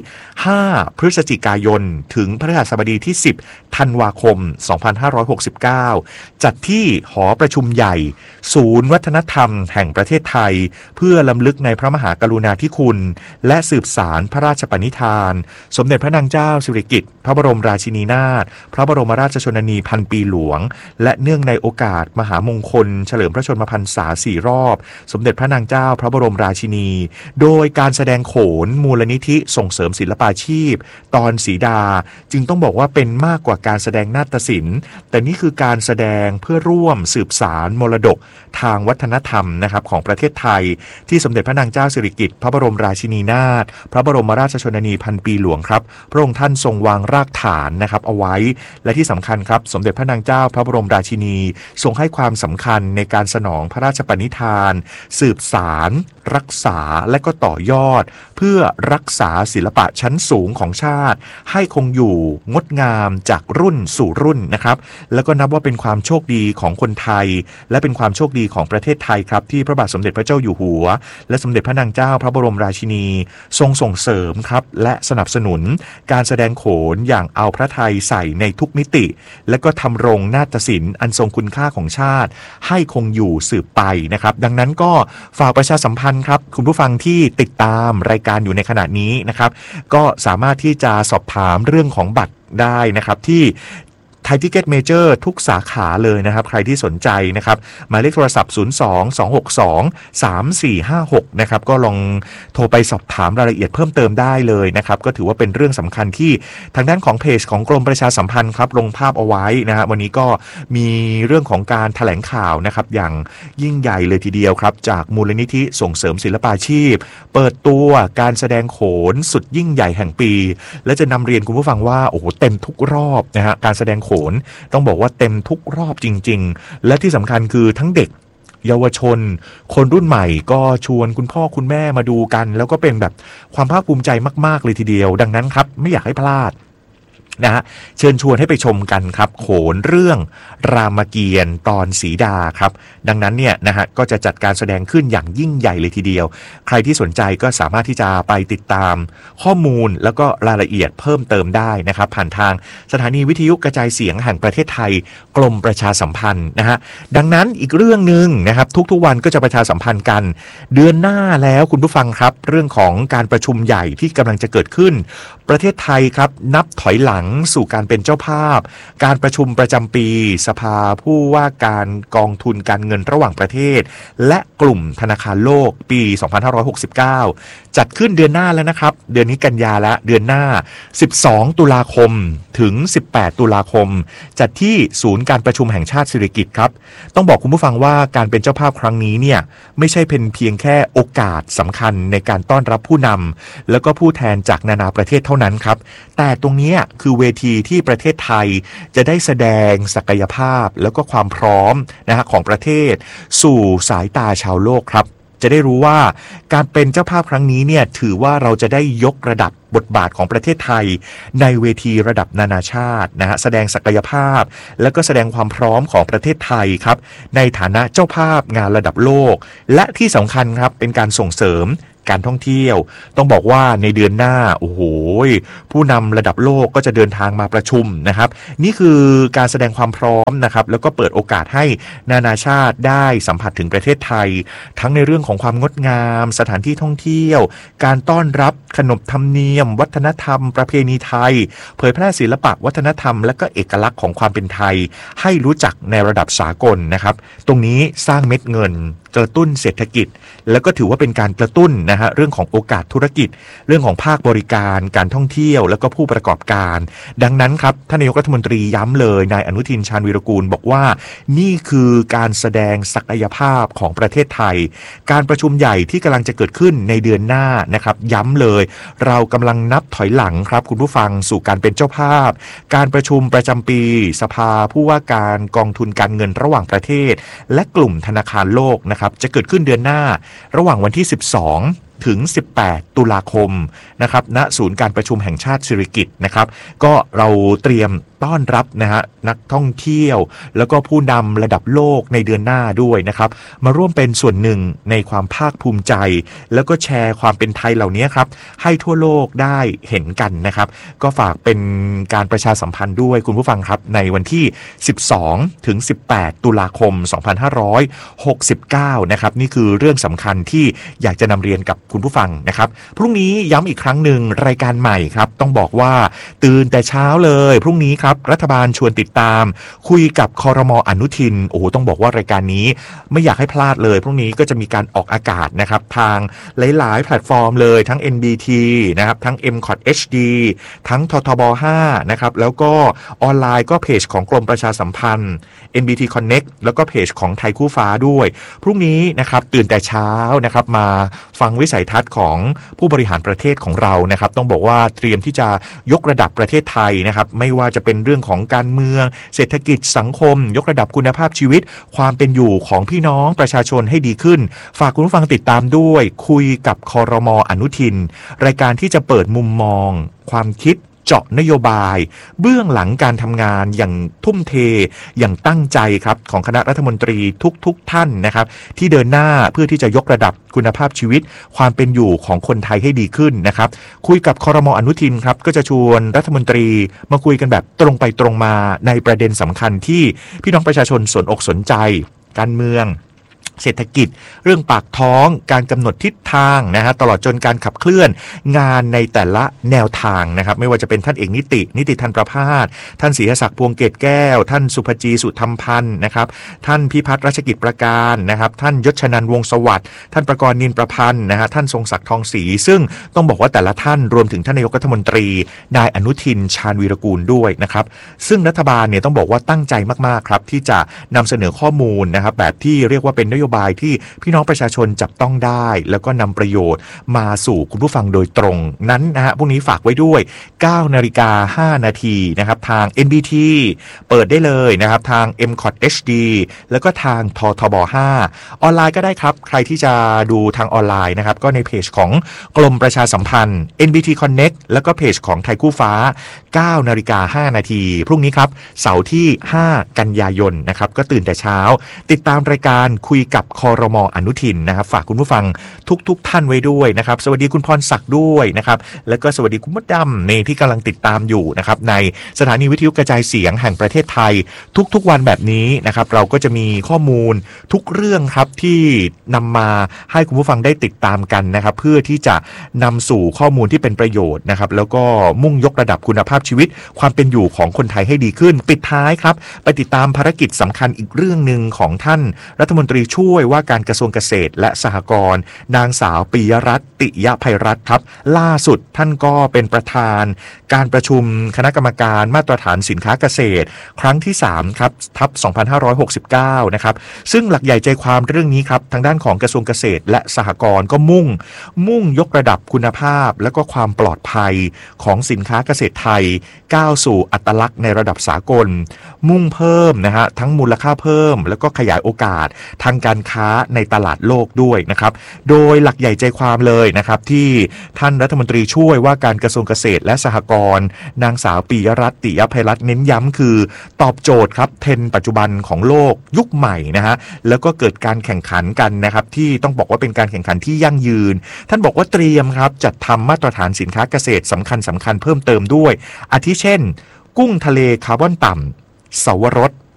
5พฤศจิกายนถึงพฤหัสบดีที่10ธันวาคม2569จัดที่หอประชุมใหญ่ศูนย์วัฒนธรรมแห่งประเทศไทยเพื่อรำลึกในพระมหากรุณาธิคุณและสืบสารพระราชปณิธานสมเด็จพระนางเจ้าสิริกิติ์พระบรมราชินีนาถพระบรมราชชนนีพันปีหลวงและเนื่องในโอกาสมหามงคลเฉลิมพระชนมพรรษา4รอบสมเด็จพระนางเจ้าพระบรมราชินีโดยการแสดงโขนมูลนิธิส่งเสริมศิลปาชีพตอนศรีดาจึงต้องบอกว่าเป็นมากกว่าการแสดงนาฏศิลป์แต่นี่คือการแสดงเพื่อร่วมสืบสารมรดกทางวัฒนธรรมนะครับของประเทศไทยที่สมเด็จพระนางเจ้าสิริกิติ์พระบรมราชินีนาถพระบรมราชชนนีพันปีหลวงครับพระองค์ท่านทรงวางรากฐานนะครับเอาไว้และที่สำคัญครับสมเด็จพระนางเจ้าพระบรมราชินีทรงให้ความสำคัญในการสนองพระราชปณิธานสืบสารรักษาและก็ต่อยอดเพื่อรักษาศิลปะชั้นสูงของชาติให้คงอยู่งดงามจากรุ่นสู่รุ่นนะครับแล้วก็นับว่าเป็นความโชคดีของคนไทยและเป็นความโชคดีของประเทศไทยครับที่พระบาทสมเด็จพระเจ้าอยู่หัวและสมเด็จพระนางเจ้าพระบรมราชินีทรงส่งเสริมครับและสนับสนุนการแสดงโขนอย่างเอาพระทัยใส่ในทุกมิติและก็ทำรงนาฏศิลป์อันทรงคุณค่าของชาติให้คงอยู่สืบไปนะครับดังนั้นก็ฝากประชาสัมพันธ์ครับคุณผู้ฟังที่ติดตามรายการอยู่ในขณะนี้นะครับก็สามารถที่จะสอบถามเรื่องของบัตรได้นะครับที่ไทยทิกเก็ตเมเจอร์ทุกสาขาเลยนะครับใครที่สนใจนะครับหมายเลขโทรศัพท์02-262-3456นะครับก็ลองโทรไปสอบถามรายละเอียดเพิ่มเติมได้เลยนะครับก็ถือว่าเป็นเรื่องสำคัญที่ทางด้านของเพจของกรมประชาสัมพันธ์ครับลงภาพเอาไว้นะฮะวันนี้ก็มีเรื่องของการแถลงข่าวนะครับอย่างยิ่งใหญ่เลยทีเดียวครับจากมูลนิธิส่งเสริมศิลปาชีพเปิดตัวการแสดงโขนสุดยิ่งใหญ่แห่งปีและจะนำเรียนคุณผู้ฟังว่าโอ้โหเต็มทุกรอบนะฮะการแสดงโขนต้องบอกว่าเต็มทุกรอบจริงๆและที่สำคัญคือทั้งเด็กเยาวชนคนรุ่นใหม่ก็ชวนคุณพ่อคุณแม่มาดูกันแล้วก็เป็นแบบความภาคภูมิใจมากๆเลยทีเดียวดังนั้นครับไม่อยากให้พลาดนะฮะเชิญชวนให้ไปชมกันครับโขนเรื่องรามเกียรติ์ตอนสีดาครับดังนั้นเนี่ยนะฮะก็จะจัดการแสดงขึ้นอย่างยิ่งใหญ่เลยทีเดียวใครที่สนใจก็สามารถที่จะไปติดตามข้อมูลแล้วก็รายละเอียดเพิ่มเติมได้นะครับผ่านทางสถานีวิทยุกระจายเสียงแห่งประเทศไทยกรมประชาสัมพันธ์นะฮะดังนั้นอีกเรื่องนึงนะครับทุกๆวันก็จะประชาสัมพันธ์กันเดือนหน้าแล้วคุณผู้ฟังครับเรื่องของการประชุมใหญ่ที่กำลังจะเกิดขึ้นประเทศไทยครับนับถอยหลังสู่การเป็นเจ้าภาพการประชุมประจำปีสภาผู้ว่าการกองทุนการเงินระหว่างประเทศและกลุ่มธนาคารโลกปี 2569 จัดขึ้นเดือนหน้าแล้วนะครับเดือนนี้กันยาและเดือนหน้า12ตุลาคมถึง18ตุลาคมจัดที่ศูนย์การประชุมแห่งชาติสิริกิติ์ครับต้องบอกคุณผู้ฟังว่าการเป็นเจ้าภาพครั้งนี้เนี่ยไม่ใช่เป็นเพียงแค่โอกาสสำคัญในการต้อนรับผู้นำแล้วก็ผู้แทนจากนานาประเทศเท่านั้นครับแต่ตรงนี้คือเวทีที่ประเทศไทยจะได้แสดงศักยภาพแล้วก็ความพร้อมนะฮะของประเทศสู่สายตาชาวโลกครับจะได้รู้ว่าการเป็นเจ้าภาพครั้งนี้เนี่ยถือว่าเราจะได้ยกระดับบทบาทของประเทศไทยในเวทีระดับนานาชาตินะฮะแสดงศักยภาพแล้วก็แสดงความพร้อมของประเทศไทยครับในฐานะเจ้าภาพงานระดับโลกและที่สำคัญครับเป็นการส่งเสริมการท่องเที่ยวต้องบอกว่าในเดือนหน้าโอ้โหผู้นำระดับโลกก็จะเดินทางมาประชุมนะครับนี่คือการแสดงความพร้อมนะครับแล้วก็เปิดโอกาสให้นานาชาติได้สัมผัสถึงประเทศไทยทั้งในเรื่องของความงดงามสถานที่ท่องเที่ยวการต้อนรับขนบธรรมเนียมวัฒนธรรมประเพณีไทยเผยแพร่ศิลปะวัฒนธรรมและก็เอกลักษณ์ของความเป็นไทยให้รู้จักในระดับสากลนะครับตรงนี้สร้างเม็ดเงินกระตุ้นเศรษฐกิจแล้วก็ถือว่าเป็นการกระตุ้นนะฮะเรื่องของโอกาสธุรกิจเรื่องของภาคบริการการท่องเที่ยวแล้วก็ผู้ประกอบการดังนั้นครับท่านนายกรัฐมนตรีย้ำเลยนายอนุทินชาญวีรกูลบอกว่านี่คือการแสดงศักยภาพของประเทศไทยการประชุมใหญ่ที่กำลังจะเกิดขึ้นในเดือนหน้านะครับย้ำเลยเรากำลังนับถอยหลังครับคุณผู้ฟังสู่การเป็นเจ้าภาพการประชุมประจำปีสภาผู้ว่าการกองทุนการเงินระหว่างประเทศและกลุ่มธนาคารโลกนะครับจะเกิดขึ้นเดือนหน้าระหว่างวันที่12ถึง18ตุลาคมนะครับณศูนย์การประชุมแห่งชาติสิริกิติ์นะครับก็เราเตรียมต้อนรับนะฮะนักท่องเที่ยวแล้วก็ผู้นำระดับโลกในเดือนหน้าด้วยนะครับมาร่วมเป็นส่วนหนึ่งในความภาคภูมิใจแล้วก็แชร์ความเป็นไทยเหล่านี้ครับให้ทั่วโลกได้เห็นกันนะครับก็ฝากเป็นการประชาสัมพันธ์ด้วยคุณผู้ฟังครับในวันที่12ถึง18ตุลาคม2569นะครับนี่คือเรื่องสำคัญที่อยากจะนำเรียนกับคุณผู้ฟังนะครับพรุ่งนี้ย้ำอีกครั้งหนึ่งรายการใหม่ครับต้องบอกว่าตื่นแต่เช้าเลยพรุ่งนี้ครับครับรัฐบาลชวนติดตามคุยกับครม.อนุทินโอ้ต้องบอกว่ารายการนี้ไม่อยากให้พลาดเลยพรุ่งนี้ก็จะมีการออกอากาศนะครับทางหลายๆแพลตฟอร์มเลยทั้ง NBT นะครับทั้ง MCOT HD ทั้งททบ 5นะครับแล้วก็ออนไลน์ก็เพจของกรมประชาสัมพันธ์ NBT Connect แล้วก็เพจของไทยคู่ฟ้าด้วยพรุ่งนี้นะครับตื่นแต่เช้านะครับมาฟังวิสัยทัศน์ของผู้บริหารประเทศของเรานะครับต้องบอกว่าเตรียมที่จะยกระดับประเทศไทยนะครับไม่ว่าจะเป็นเรื่องของการเมืองเศรษฐกิจสังคมยกระดับคุณภาพชีวิตความเป็นอยู่ของพี่น้องประชาชนให้ดีขึ้นฝากคุณผู้ฟังติดตามด้วยคุยกับครม.อนุทินรายการที่จะเปิดมุมมองความคิดเจาะนโยบายเบื้องหลังการทำงานอย่างทุ่มเทอย่างตั้งใจครับของคณะรัฐมนตรีทุกท่านนะครับที่เดินหน้าเพื่อที่จะยกระดับคุณภาพชีวิตความเป็นอยู่ของคนไทยให้ดีขึ้นนะครับคุยกับครม.อนุทินครับก็จะชวนรัฐมนตรีมาคุยกันแบบตรงไปตรงมาในประเด็นสำคัญที่พี่น้องประชาชนสนอกสนใจการเมืองเศรษฐกิจเรื่องปากท้องการกำหนดทิศทางนะฮะตลอดจนการขับเคลื่อนงานในแต่ละแนวทางนะครับไม่ว่าจะเป็นท่านเอกนิติธันประภาสท่านศรีศักดิ์พวงเกตแก้วท่านสุภจีสุธรรมพันธ์นะครับท่านพิพัฒน์รัชกิจประการนะครับท่านยศชนันท์วงศ์สวัสดิ์ท่านประกรณ์นินประพันธ์นะฮะท่านทรงศักดิ์ทองศรีซึ่งต้องบอกว่าแต่ละท่านรวมถึงท่านนายกรัฐมนตรีนายอนุทินชาญวีรกูลด้วยนะครับซึ่งรัฐบาลเนี่ยต้องบอกว่าตั้งใจมากๆครับที่จะนำเสนอข้อมูลนะครับแบบที่เรียกว่าเป็นนโยบายที่พี่น้องประชาชนจับต้องได้แล้วก็นำประโยชน์มาสู่คุณผู้ฟังโดยตรงนั้นนะฮะพวกนี้ฝากไว้ด้วย 9:05 น.นะครับทาง NBT เปิดได้เลยนะครับทาง MCOT HD แล้วก็ทางททบ 5ออนไลน์ก็ได้ครับใครที่จะดูทางออนไลน์นะครับก็ในเพจของกรมประชาสัมพันธ์ NBT Connect แล้วก็เพจของไทยคู่ฟ้า 9:05 น.พรุ่งนี้ครับเสาร์ที่5 กันยายนนะครับก็ตื่นแต่เช้าติดตามรายการคุยกับครม.อนุทินนะครับฝากคุณผู้ฟังทุกท่านไว้ด้วยนะครับสวัสดีคุณพรศักดิ์ด้วยนะครับแล้วก็สวัสดีคุณมดดำในที่กำลังติดตามอยู่นะครับในสถานีวิทยุกระจายเสียงแห่งประเทศไทยทุกวันแบบนี้นะครับเราก็จะมีข้อมูลทุกเรื่องครับที่นำมาให้คุณผู้ฟังได้ติดตามกันนะครับเพื่อที่จะนำสู่ข้อมูลที่เป็นประโยชน์นะครับแล้วก็มุ่งยกระดับคุณภาพชีวิตความเป็นอยู่ของคนไทยให้ดีขึ้นปิดท้ายครับไปติดตามภารกิจสำคัญอีกเรื่องนึงของท่านรัฐมนตรีช่วยว่าการกระทรวงเกษตรและสหกรณ์นางสาวปิยรัตน์ติยภัยรัตน์ครับล่าสุดท่านก็เป็นประธานการประชุมคณะกรรมการมาตรฐานสินค้าเกษตรครั้งที่3ครับทับ2569นะครับซึ่งหลักใหญ่ใจความเรื่องนี้ครับทางด้านของกระทรวงเกษตรและสหกรณ์ก็มุ่งยกระดับคุณภาพและก็ความปลอดภัยของสินค้าเกษตรไทยก้าวสู่อัตลักษณ์ในระดับสากลมุ่งเพิ่มนะฮะทั้งมูลค่าเพิ่มแล้วก็ขยายโอกาสทางการค้าในตลาดโลกด้วยนะครับโดยหลักใหญ่ใจความเลยนะครับที่ท่านรัฐมนตรีช่วยว่าการกระทรวงเกษตรและสหกรณ์นางสาวปิยรัตน์ติยภัยรัตน์เน้นย้ำคือตอบโจทย์ครับเทรนด์ปัจจุบันของโลกยุคใหม่นะฮะแล้วก็เกิดการแข่งขันกันนะครับที่ต้องบอกว่าเป็นการแข่งขันที่ยั่งยืนท่านบอกว่าเตรียมครับจัดทำมาตรฐานสินค้าเกษตรสำคัญเพิ่มเติมด้วยอาทิเช่นกุ้งทะเลคาร์บอนต่ำสวรส